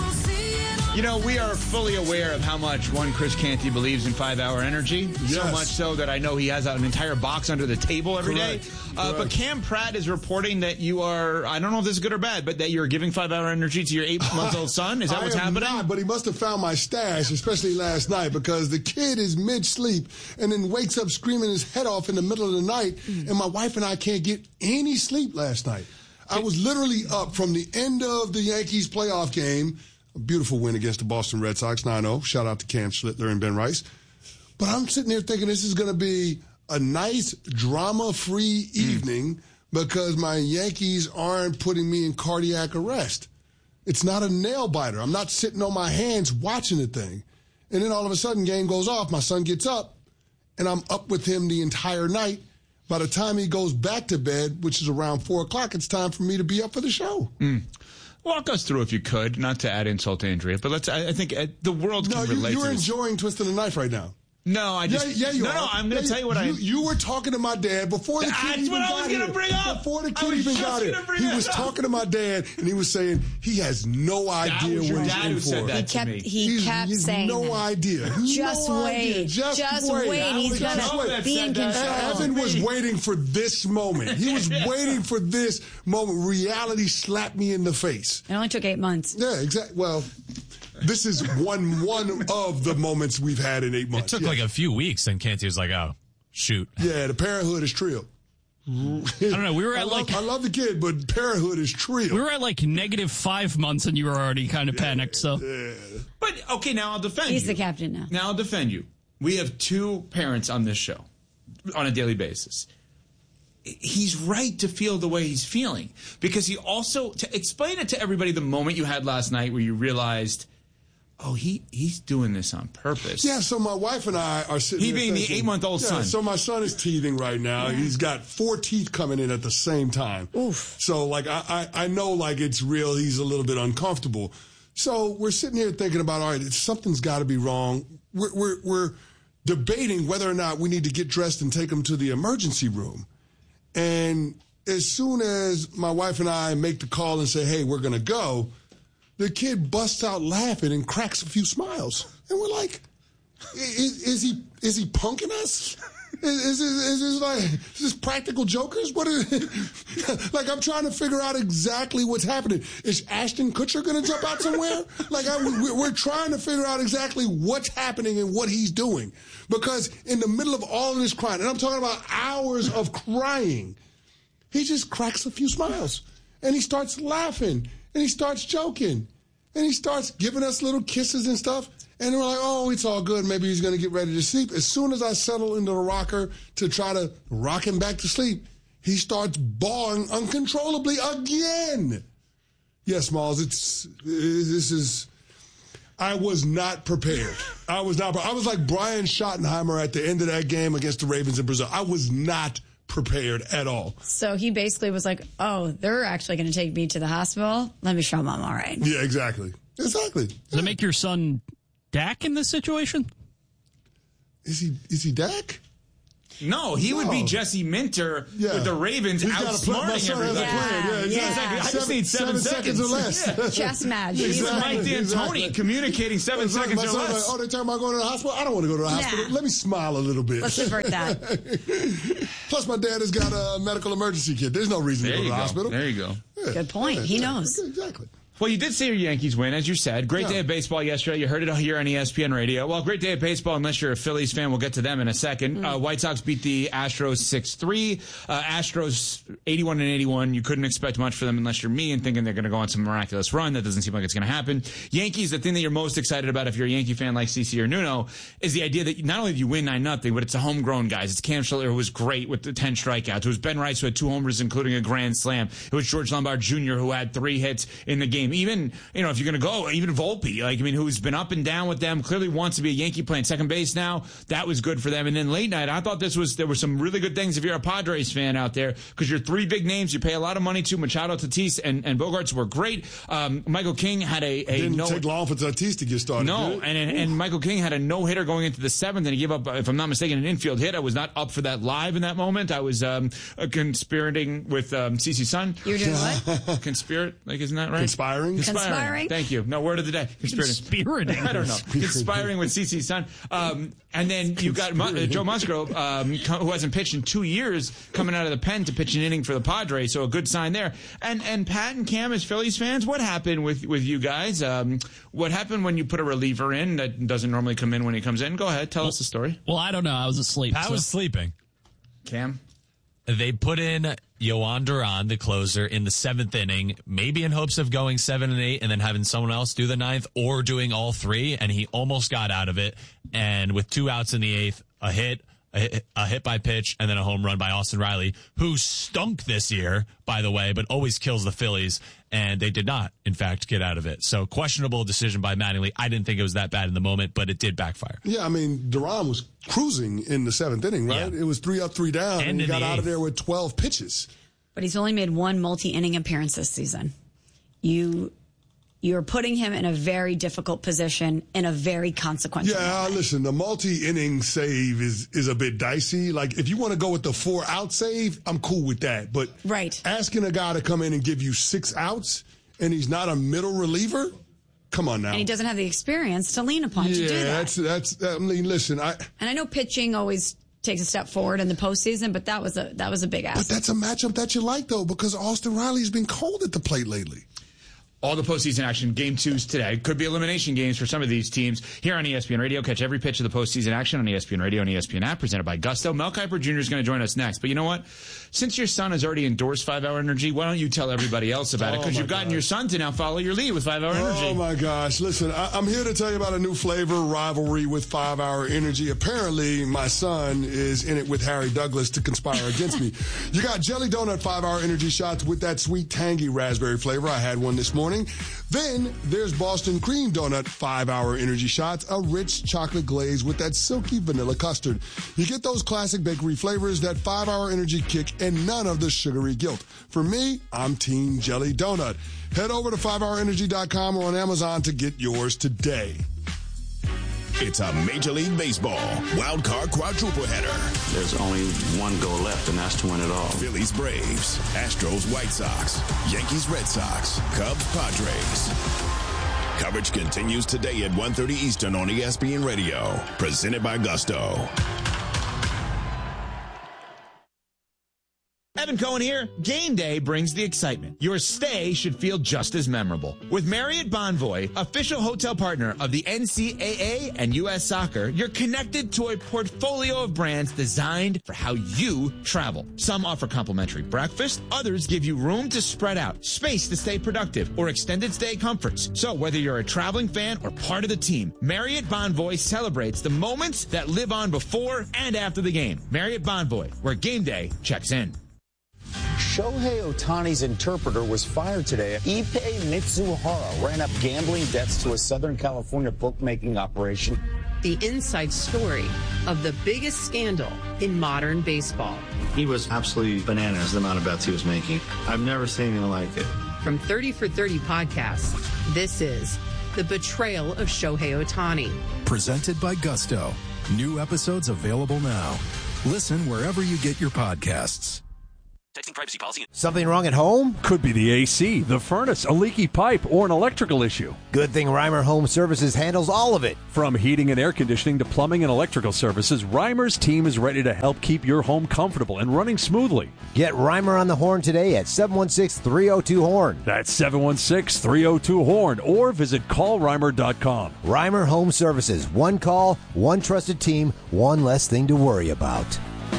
S20: You know, we are fully aware of how much one Chris Canty believes in 5-Hour Energy. Yes. So much so that I know he has an entire box under the table every day. But Cam Pratt is reporting that you are, I don't know if this is good or bad, but that you're giving 5-Hour Energy to your 8-month-old son. Is that what's happening?
S12: Not, but he must have found my stash, especially last night, because the kid is mid-sleep and then wakes up screaming his head off in the middle of the night, and my wife and I can't get any sleep last night. I was literally up from the end of the Yankees playoff game. A beautiful win against the Boston Red Sox, 9-0. Shout out to Cam Schlittler and Ben Rice. But I'm sitting there thinking this is going to be a nice, drama-free evening because my Yankees aren't putting me in cardiac arrest. It's not a nail-biter. I'm not sitting on my hands watching the thing. And then all of a sudden, game goes off. My son gets up, and I'm up with him the entire night. By the time he goes back to bed, which is around 4 o'clock, it's time for me to be up for the show.
S10: Walk us through, if you could, not to add insult to injury, but I think the world can relate to this.
S12: You're enjoying Twisting the Knife right now.
S10: No, I just...
S12: Yeah, you are.
S10: No, I'm going to tell you what
S12: You were talking to my dad before the kid even got here. That's what I was going to bring up. Before the kid even got here. He was talking to my dad, and he was saying he has no idea what he's in for.
S8: He kept saying
S12: no idea.
S8: Just wait. Just wait. He's going to be in control.
S12: Evan was waiting for this moment. He was waiting for this moment. Reality slapped me in the face.
S8: It only took 8 months.
S12: Yeah, exactly. Well... This is one of the moments we've had in 8 months.
S27: It took like a few weeks, and Canty was like, oh, shoot.
S12: Yeah, the parenthood is trill.
S27: I don't know. We were at
S12: I love the kid, but parenthood is trill.
S27: We were at like -5 months, and you were already kind of panicked. So,
S10: But, okay, now I'll defend you.
S8: He's the captain now.
S10: Now I'll defend you. We have 2 parents on this show on a daily basis. He's right to feel the way he's feeling. Because he also, to explain it to everybody the moment you had last night where you realized... Oh, he's doing this on purpose.
S12: Yeah, so my wife and I are sitting
S10: He
S12: there
S10: being
S12: thinking,
S10: the 8-month-old son.
S12: So my son is teething right now. Yeah. He's got 4 teeth coming in at the same time.
S8: Oof.
S12: So, like, I know, like, it's real. He's a little bit uncomfortable. So we're sitting here thinking about, all right, something's got to be wrong. We're debating whether or not we need to get dressed and take him to the emergency room. And as soon as my wife and I make the call and say, hey, we're going to go, the kid busts out laughing and cracks a few smiles. And we're like, is he punking us? Is this practical jokers? What is like? I'm trying to figure out exactly what's happening. Is Ashton Kutcher going to jump out somewhere? Like we're trying to figure out exactly what's happening and what he's doing, because in the middle of all of this crying, and I'm talking about hours of crying, he just cracks a few smiles and he starts laughing and he starts joking and he starts giving us little kisses and stuff. And we're like, oh, it's all good. Maybe he's going to get ready to sleep. As soon as I settle into the rocker to try to rock him back to sleep, he starts bawling uncontrollably again. Yes, Smalls, I was not prepared. I was like Brian Schottenheimer at the end of that game against the Ravens in Brazil. I was not prepared at all.
S8: So he basically was like, oh, they're actually going to take me to the hospital? Let me show them I'm all right.
S12: Yeah, exactly.
S27: Does it make your son Dak in this situation?
S12: Is he Dak?
S20: No, he would be Jesse Minter with the Ravens outsmarting everybody.
S12: Yeah.
S20: I just need 7 seconds
S12: or less.
S8: Yeah. Chess match.
S20: He's Mike D'Antoni communicating 7 seconds or less.
S12: Like, oh, they're talking about going to the hospital? I don't want to go to the hospital. Let me smile a little bit.
S8: Let's avert that.
S12: Plus, my dad has got a medical emergency kit. There's no reason to go to the hospital.
S20: There you go.
S12: Yeah.
S8: Good point. He knows.
S12: Exactly.
S20: Well, you did see your Yankees win, as you said. Great day of baseball yesterday. You heard it here on ESPN Radio. Well, great day of baseball, unless you're a Phillies fan. We'll get to them in a second. White Sox beat the Astros 6-3. Astros 81-81. You couldn't expect much for them unless you're me and thinking they're going to go on some miraculous run. That doesn't seem like it's going to happen. Yankees, the thing that you're most excited about if you're a Yankee fan like CC or Nuno is the idea that not only do you win 9-0, but it's a homegrown guys. It's Cam Schiller, who was great with the 10 strikeouts. It was Ben Rice, who had 2 homers, including a grand slam. It was George Lombard Jr., who had 3 hits in the game. Even, if you're going to go, even Volpe, who's been up and down with them, clearly wants to be a Yankee playing second base now. That was good for them. And then late night, I thought there were some really good things if you're a Padres fan out there, because you're 3 big names you pay a lot of money to. Machado, Tatis, and Bogarts were great. Michael King had a
S12: didn't take long for Tatis to get started.
S20: No, and Michael King had a no-hitter going into the 7th, and he gave up, if I'm not mistaken, an infield hit. I was not up for that live in that moment. I was conspirating with CeCe's son.
S8: You were doing what?
S20: Conspirate, isn't that right?
S12: Conspiring.
S20: Thank you. No, word of the day.
S27: Conspirating.
S20: I don't know. Conspiring with CeCe's son. And then you got Joe Musgrove, who hasn't pitched in 2 years, coming out of the pen to pitch an inning for the Padres, so a good sign there. And Pat and Cam, as Phillies fans, what happened with you guys? What happened when you put a reliever in that doesn't normally come in when he comes in? Go ahead, tell us the story.
S27: Well, I don't know. I was asleep.
S1: Pat was sleeping.
S20: Cam?
S1: They put in Yohan Duran, the closer, in the 7th inning, maybe in hopes of going 7 and 8 and then having someone else do the 9th, or doing all 3, and he almost got out of it. And with 2 outs in the 8th, a hit by pitch, and then a home run by Austin Riley, who stunk this year, by the way, but always kills the Phillies, and they did not, in fact, get out of it. So questionable decision by Mattingly. I didn't think it was that bad in the moment, but it did backfire.
S12: Yeah, Duran was cruising in the 7th inning, right? Yeah. It was 3 up, 3 down, and he got out of there with 12 pitches.
S8: But he's only made 1 multi-inning appearance this season. You're putting him in a very difficult position in a very consequential moment.
S12: Listen, the multi-inning save is a bit dicey. If you want to go with the 4-out save, I'm cool with that. But asking a guy to come in and give you 6 outs and he's not a middle reliever, come on now.
S8: And he doesn't have the experience to lean upon to do that.
S12: That's. Listen,
S8: and I know pitching always takes a step forward in the postseason, but that was a big ask.
S12: But that's a matchup that you like, though, because Austin Riley's been cold at the plate lately.
S20: All the postseason action, Game 2s today. Could be elimination games for some of these teams. Here on ESPN Radio, catch every pitch of the postseason action on ESPN Radio and ESPN app, presented by Gusto. Mel Kiper Jr. is going to join us next. But you know what? Since your son has already endorsed 5-Hour Energy, why don't you tell everybody else about it? Because you've gotten your son to now follow your lead with 5-Hour Energy.
S12: Oh, my gosh. Listen, I'm here to tell you about a new flavor, rivalry with 5-Hour Energy. Apparently, my son is in it with Harry Douglas to conspire against me. You got Jelly Donut 5-Hour Energy shots with that sweet, tangy raspberry flavor. I had one this morning. Then there's Boston Cream Donut 5-Hour Energy shots, a rich chocolate glaze with that silky vanilla custard. You get those classic bakery flavors, that 5-Hour Energy kick, and none of the sugary guilt. For me, I'm Team Jelly Donut. Head over to 5hourenergy.com or on Amazon to get yours today.
S6: It's a Major League Baseball wild card quadruple header.
S4: There's only one goal left, and that's to win it all.
S6: Phillies, Braves, Astros, White Sox, Yankees, Red Sox, Cubs, Padres. Coverage continues today at 1:30 Eastern on ESPN Radio. Presented by Gusto.
S20: Evan Cohen here. Game day brings the excitement. Your stay should feel just as memorable. With Marriott Bonvoy, official hotel partner of the NCAA and U.S. Soccer, you're connected to a portfolio of brands designed for how you travel. Some offer complimentary breakfast, others give you room to spread out, space to stay productive, or extended stay comforts. So whether you're a traveling fan or part of the team, Marriott Bonvoy celebrates the moments that live on before and after the game. Marriott Bonvoy, where game day checks in.
S5: Shohei Ohtani's interpreter was fired today. Ippei Mitsuhara ran up gambling debts to a Southern California bookmaking operation.
S18: The inside story of the biggest scandal in modern baseball.
S4: He was absolutely bananas, the amount of bets he was making. I've never seen anything like it.
S18: From 30 for 30 podcasts, this is The Betrayal of Shohei Ohtani.
S19: Presented by Gusto. New episodes available now. Listen wherever you get your podcasts.
S2: Texting privacy policy.
S7: Something wrong at home?
S15: Could be the AC, the furnace, a leaky pipe, or an electrical issue.
S7: Good thing Reimer Home Services handles all of it.
S15: From heating and air conditioning to plumbing and electrical services, Reimer's team is ready to help keep your home comfortable and running smoothly.
S7: Get Reimer on the horn today at 716-302-HORN.
S15: That's 716-302-HORN, or visit callreimer.com.
S7: Reimer Home Services. One call, one trusted team, one less thing to worry about.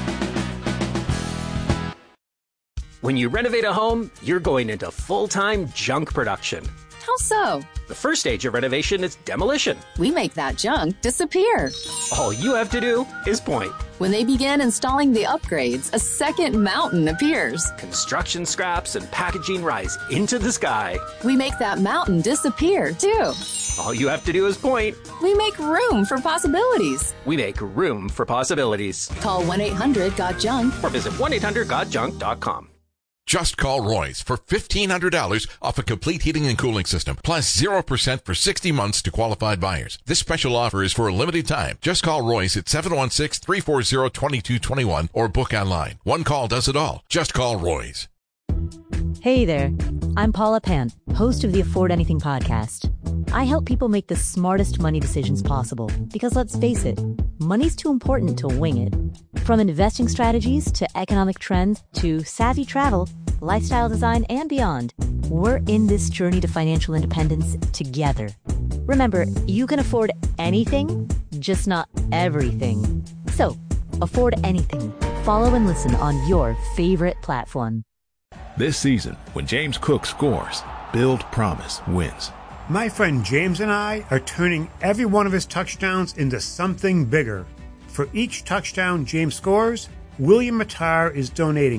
S2: When you renovate a home, you're going into full-time junk production.
S3: How so?
S2: The first stage of renovation is demolition.
S3: We make that junk disappear.
S2: All you have to do is point.
S3: When they begin installing the upgrades, a second mountain appears.
S2: Construction scraps and packaging rise into the sky.
S3: We make that mountain disappear, too.
S2: All you have to do is point.
S3: We make room for possibilities.
S2: We make room for possibilities.
S3: Call 1-800-GOT-JUNK
S2: or visit 1-800-GOT-JUNK.com.
S16: Just call Roy's for $1,500 off a complete heating and cooling system, plus 0% for 60 months to qualified buyers. This special offer is for a limited time. Just call Roy's at 716-340-2221 or book online. One call does it all. Just call Roy's.
S21: Hey there. I'm Paula Pant, host of the Afford Anything podcast. I help people make the smartest money decisions possible because, let's face it, money's too important to wing it. From investing strategies to economic trends to savvy travel, lifestyle design, and beyond, we're in this journey to financial independence together. Remember, you can afford anything, just not everything. So, afford anything. Follow and listen on your favorite platform.
S22: This season, when James Cook scores, Build Promise wins.
S17: My friend James and I are turning every one of his touchdowns into something bigger. For each touchdown James scores, William Matar is donating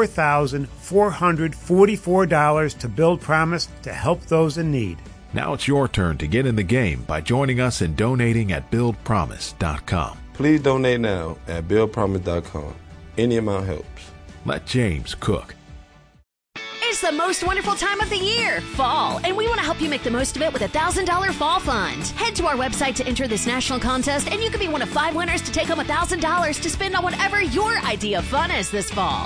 S17: $4,444 to Build Promise to help those in need.
S22: Now it's your turn to get in the game by joining us and donating at BuildPromise.com.
S24: Please donate now at BuildPromise.com. Any amount helps.
S22: Let James cook.
S25: It's the most wonderful time of the year, fall, and we want to help you make the most of it with a $1,000 fall fund. Head to our website to enter this national contest, and you could be one of 5 winners to take home $1,000 to spend on whatever your idea of fun is this fall.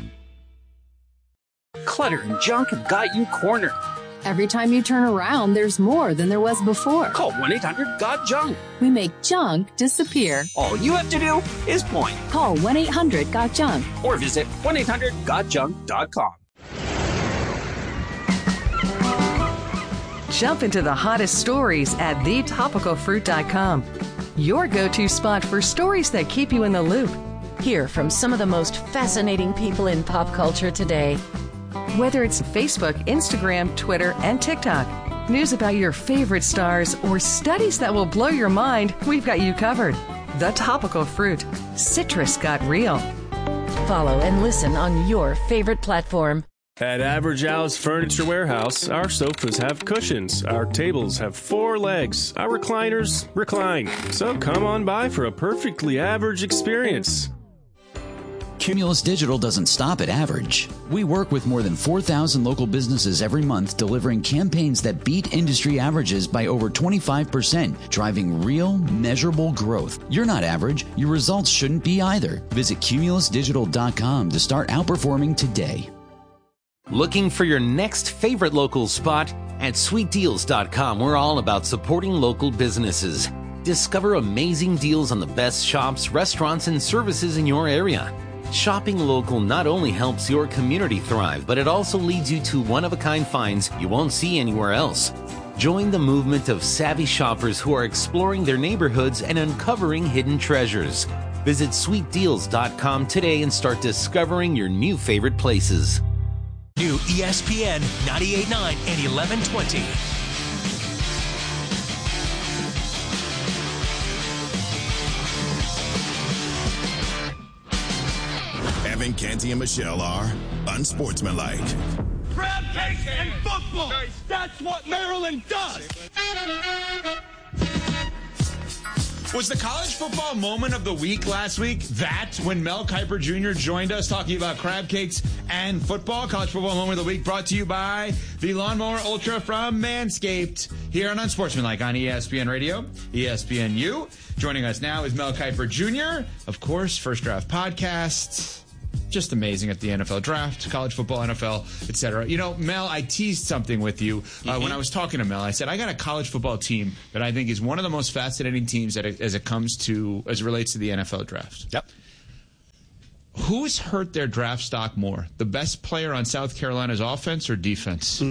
S2: Clutter and junk have got you cornered.
S3: Every time you turn around, there's more than there was before.
S2: Call 1-800-GOT-JUNK.
S3: We make junk disappear.
S2: All you have to do is point.
S3: Call 1-800-GOT-JUNK
S2: or visit 1-800-GOT-JUNK.com.
S28: Jump into the hottest stories at thetopicalfruit.com. Your go-to spot for stories that keep you in the loop. Hear from some of the most fascinating people in pop culture today. Whether it's Facebook, Instagram, Twitter, and TikTok, news about your favorite stars, or studies that will blow your mind, we've got you covered. The Topical Fruit. Citrus got real. Follow and listen on your favorite platform.
S29: At Average Al's Furniture Warehouse, our sofas have cushions, our tables have 4 legs, our recliners recline. So come on by for a perfectly average experience.
S30: Cumulus Digital doesn't stop at average. We work with more than 4,000 local businesses every month, delivering campaigns that beat industry averages by over 25%, driving real, measurable growth. You're not average. Your results shouldn't be either. Visit cumulusdigital.com to start outperforming today.
S31: Looking for your next favorite local spot? At sweetdeals.com, we're all about supporting local businesses. Discover amazing deals on the best shops, restaurants, and services in your area. Shopping local not only helps your community thrive, but it also leads you to one-of-a-kind finds you won't see anywhere else. Join the movement of savvy shoppers who are exploring their neighborhoods and uncovering hidden treasures. Visit sweetdeals.com today and start discovering your new favorite places.
S1: New ESPN 98.9 and 1120.
S6: Evan, Canty, and Michelle are unsportsmanlike.
S8: Crab cakes and football. That's what Maryland does.
S20: Was the college football moment of the week last week that when Mel Kiper Jr. joined us talking about crab cakes and football? College football moment of the week brought to you by the Lawnmower Ultra from Manscaped here on Unsportsmanlike on ESPN Radio, ESPNU. Joining us now is Mel Kiper Jr., of course, First Draft Podcast. Just amazing at the NFL draft, college football, NFL, etc. You know, Mel, I teased something with you when I was talking to Mel. I said, I got a college football team that I think is one of the most fascinating teams as it relates to the NFL draft.
S9: Yep.
S20: Who's hurt their draft stock more? The best player on South Carolina's offense or defense?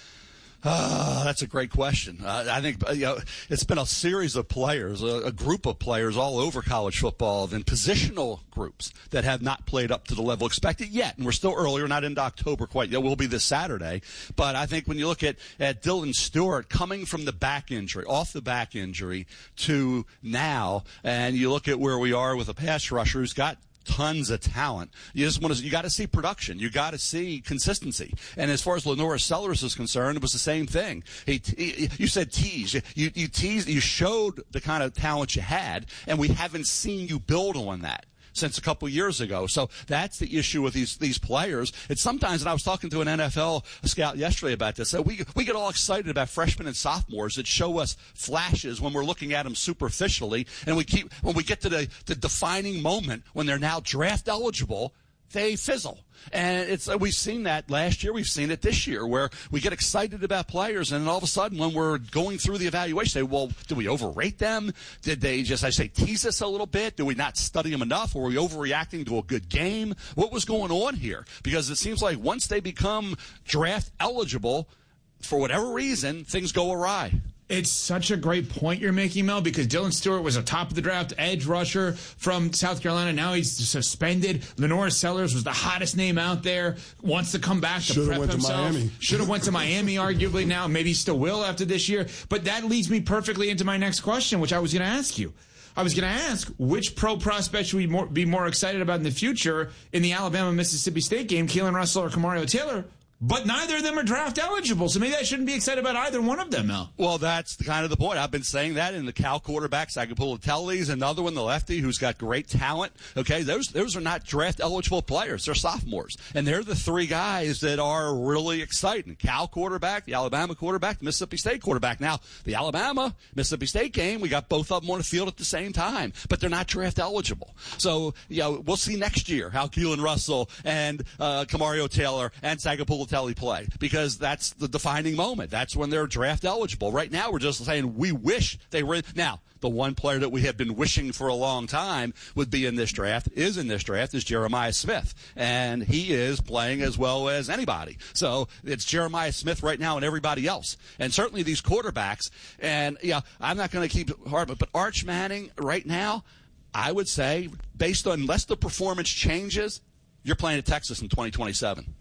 S9: That's a great question. I think it's been a series of players, a group of players all over college football, and positional groups that have not played up to the level expected yet. And we're still early. We're not into October quite yet. We'll be this Saturday. But I think when you look at Dylan Stewart coming from the back injury, off the back injury to now, and you look at where we are with a pass rusher who's got tons of talent. You got to see production. You got to see consistency. And as far as Lenora Sellers is concerned, it was the same thing. You said tease. You teased. You showed the kind of talent you had, and we haven't seen you build on that since a couple years ago. So that's the issue with these players. It's sometimes, and I was talking to an NFL scout yesterday about this, we get all excited about freshmen and sophomores that show us flashes when we're looking at them superficially, and when we get to the defining moment when they're now draft eligible, they fizzle. And we've seen that last year. We've seen it this year where we get excited about players, and then all of a sudden when we're going through the evaluation, say, well, did we overrate them? Did they just, tease us a little bit? Did we not study them enough? Were we overreacting to a good game? What was going on here? Because it seems like once they become draft eligible, for whatever reason, things go awry.
S20: It's such a great point you're making, Mel, because Dylan Stewart was a top of the draft edge rusher from South Carolina. Now he's suspended. Lenora Sellers was the hottest name out there. Wants to come back to prep himself. Should have went to Miami, arguably now. Maybe still will after this year. But that leads me perfectly into my next question, which I was going to ask you. I was going to ask, which pro prospect should we be more excited about in the future in the Alabama-Mississippi State game, Keelan Russell or Kamario Taylor? But neither of them are draft eligible, so maybe I shouldn't be excited about either one of them, Mel.
S9: Well, that's kind of the point. I've been saying that in the Cal quarterbacks. Agapulatelli's another one, the lefty, who's got great talent. Okay, those are not draft-eligible players. They're sophomores. And they're the three guys that are really exciting. Cal quarterback, the Alabama quarterback, the Mississippi State quarterback. Now, the Alabama-Mississippi State game, we got both of them on the field at the same time, but they're not draft-eligible. So, we'll see next year how Keelan Russell and Kamario Taylor and Agapulatelli play, because that's the defining moment. That's when they're draft eligible. Right now, we're just saying we wish they were. Now, the one player that we have been wishing for a long time would be in this draft, is Jeremiah Smith. And he is playing as well as anybody. So it's Jeremiah Smith right now and everybody else. And certainly these quarterbacks. And, I'm not going to keep hard, but Arch Manning right now, I would say, based on unless the performance changes, you're playing at Texas in 2027.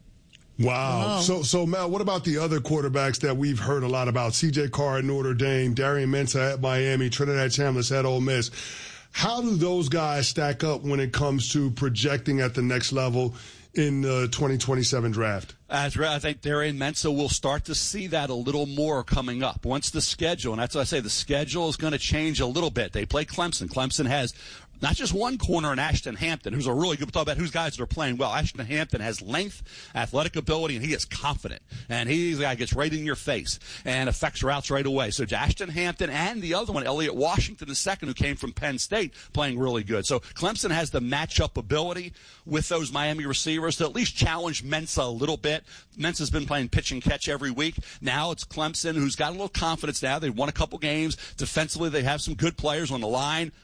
S10: Wow. So Mel, what about the other quarterbacks that we've heard a lot about? C.J. Carr at Notre Dame, Darian Mensah at Miami, Trinidad Chambliss at Ole Miss. How do those guys stack up when it comes to projecting at the next level in the 2027 draft?
S9: I think Darian Mensah will start to see that a little more coming up. Once the schedule, and that's what I say, the schedule is going to change a little bit. They play Clemson. Clemson has not just one corner in Ashton Hampton, who's a really good, talk about who's guys that are playing well. Ashton Hampton has length, athletic ability, and he is confident. And he's the guy that gets right in your face and affects routes right away. So Ashton Hampton and the other one, Elliott Washington II, who came from Penn State, playing really good. So Clemson has the matchup ability with those Miami receivers to at least challenge Mensah a little bit. Mensah's been playing pitch and catch every week. Now it's Clemson, who's got a little confidence now. They've won a couple games. Defensively, they have some good players on the line.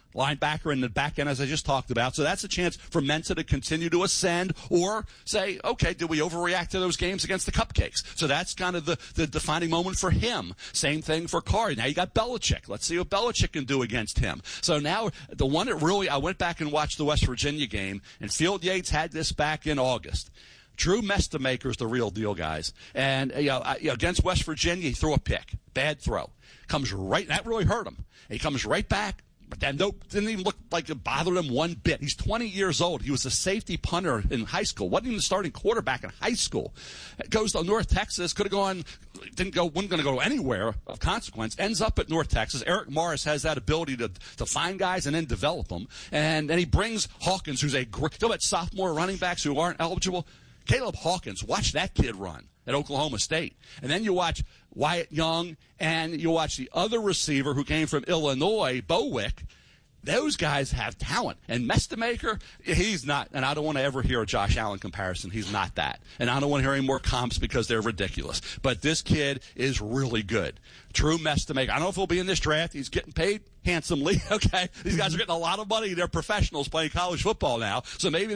S9: linebacker in the back end, as I just talked about. So that's a chance for Mensah to continue to ascend or say, okay, did we overreact to those games against the Cupcakes? So that's kind of the defining moment for him. Same thing for Carr. Now you got Belichick. Let's see what Belichick can do against him. So now the one that really, I went back and watched the West Virginia game, and Field Yates had this back in August. Drew Mestemaker is the real deal, guys. And against West Virginia, he threw a pick. Bad throw. Comes right, that really hurt him. He comes right back. But then didn't even look like it bothered him one bit. He's 20 years old. He was a safety punter in high school. Wasn't even the starting quarterback in high school. Goes to North Texas. Could have gone, wasn't going to go anywhere of consequence. Ends up at North Texas. Eric Morris has that ability to find guys and then develop them. And then he brings Hawkins, who's a great, talk about sophomore running backs who aren't eligible. Caleb Hawkins, watch that kid run at Oklahoma State. And then you watch Wyatt Young, and you watch the other receiver who came from Illinois, Bowick. Those guys have talent. And Mestemaker, he's not, and I don't want to ever hear a Josh Allen comparison. He's not that. And I don't want to hear any more comps because they're ridiculous. But this kid is really good. Drew Mestemaker. I don't know if he'll be in this draft. He's getting paid handsomely, okay? These guys are getting a lot of money. They're professionals playing college football now. So maybe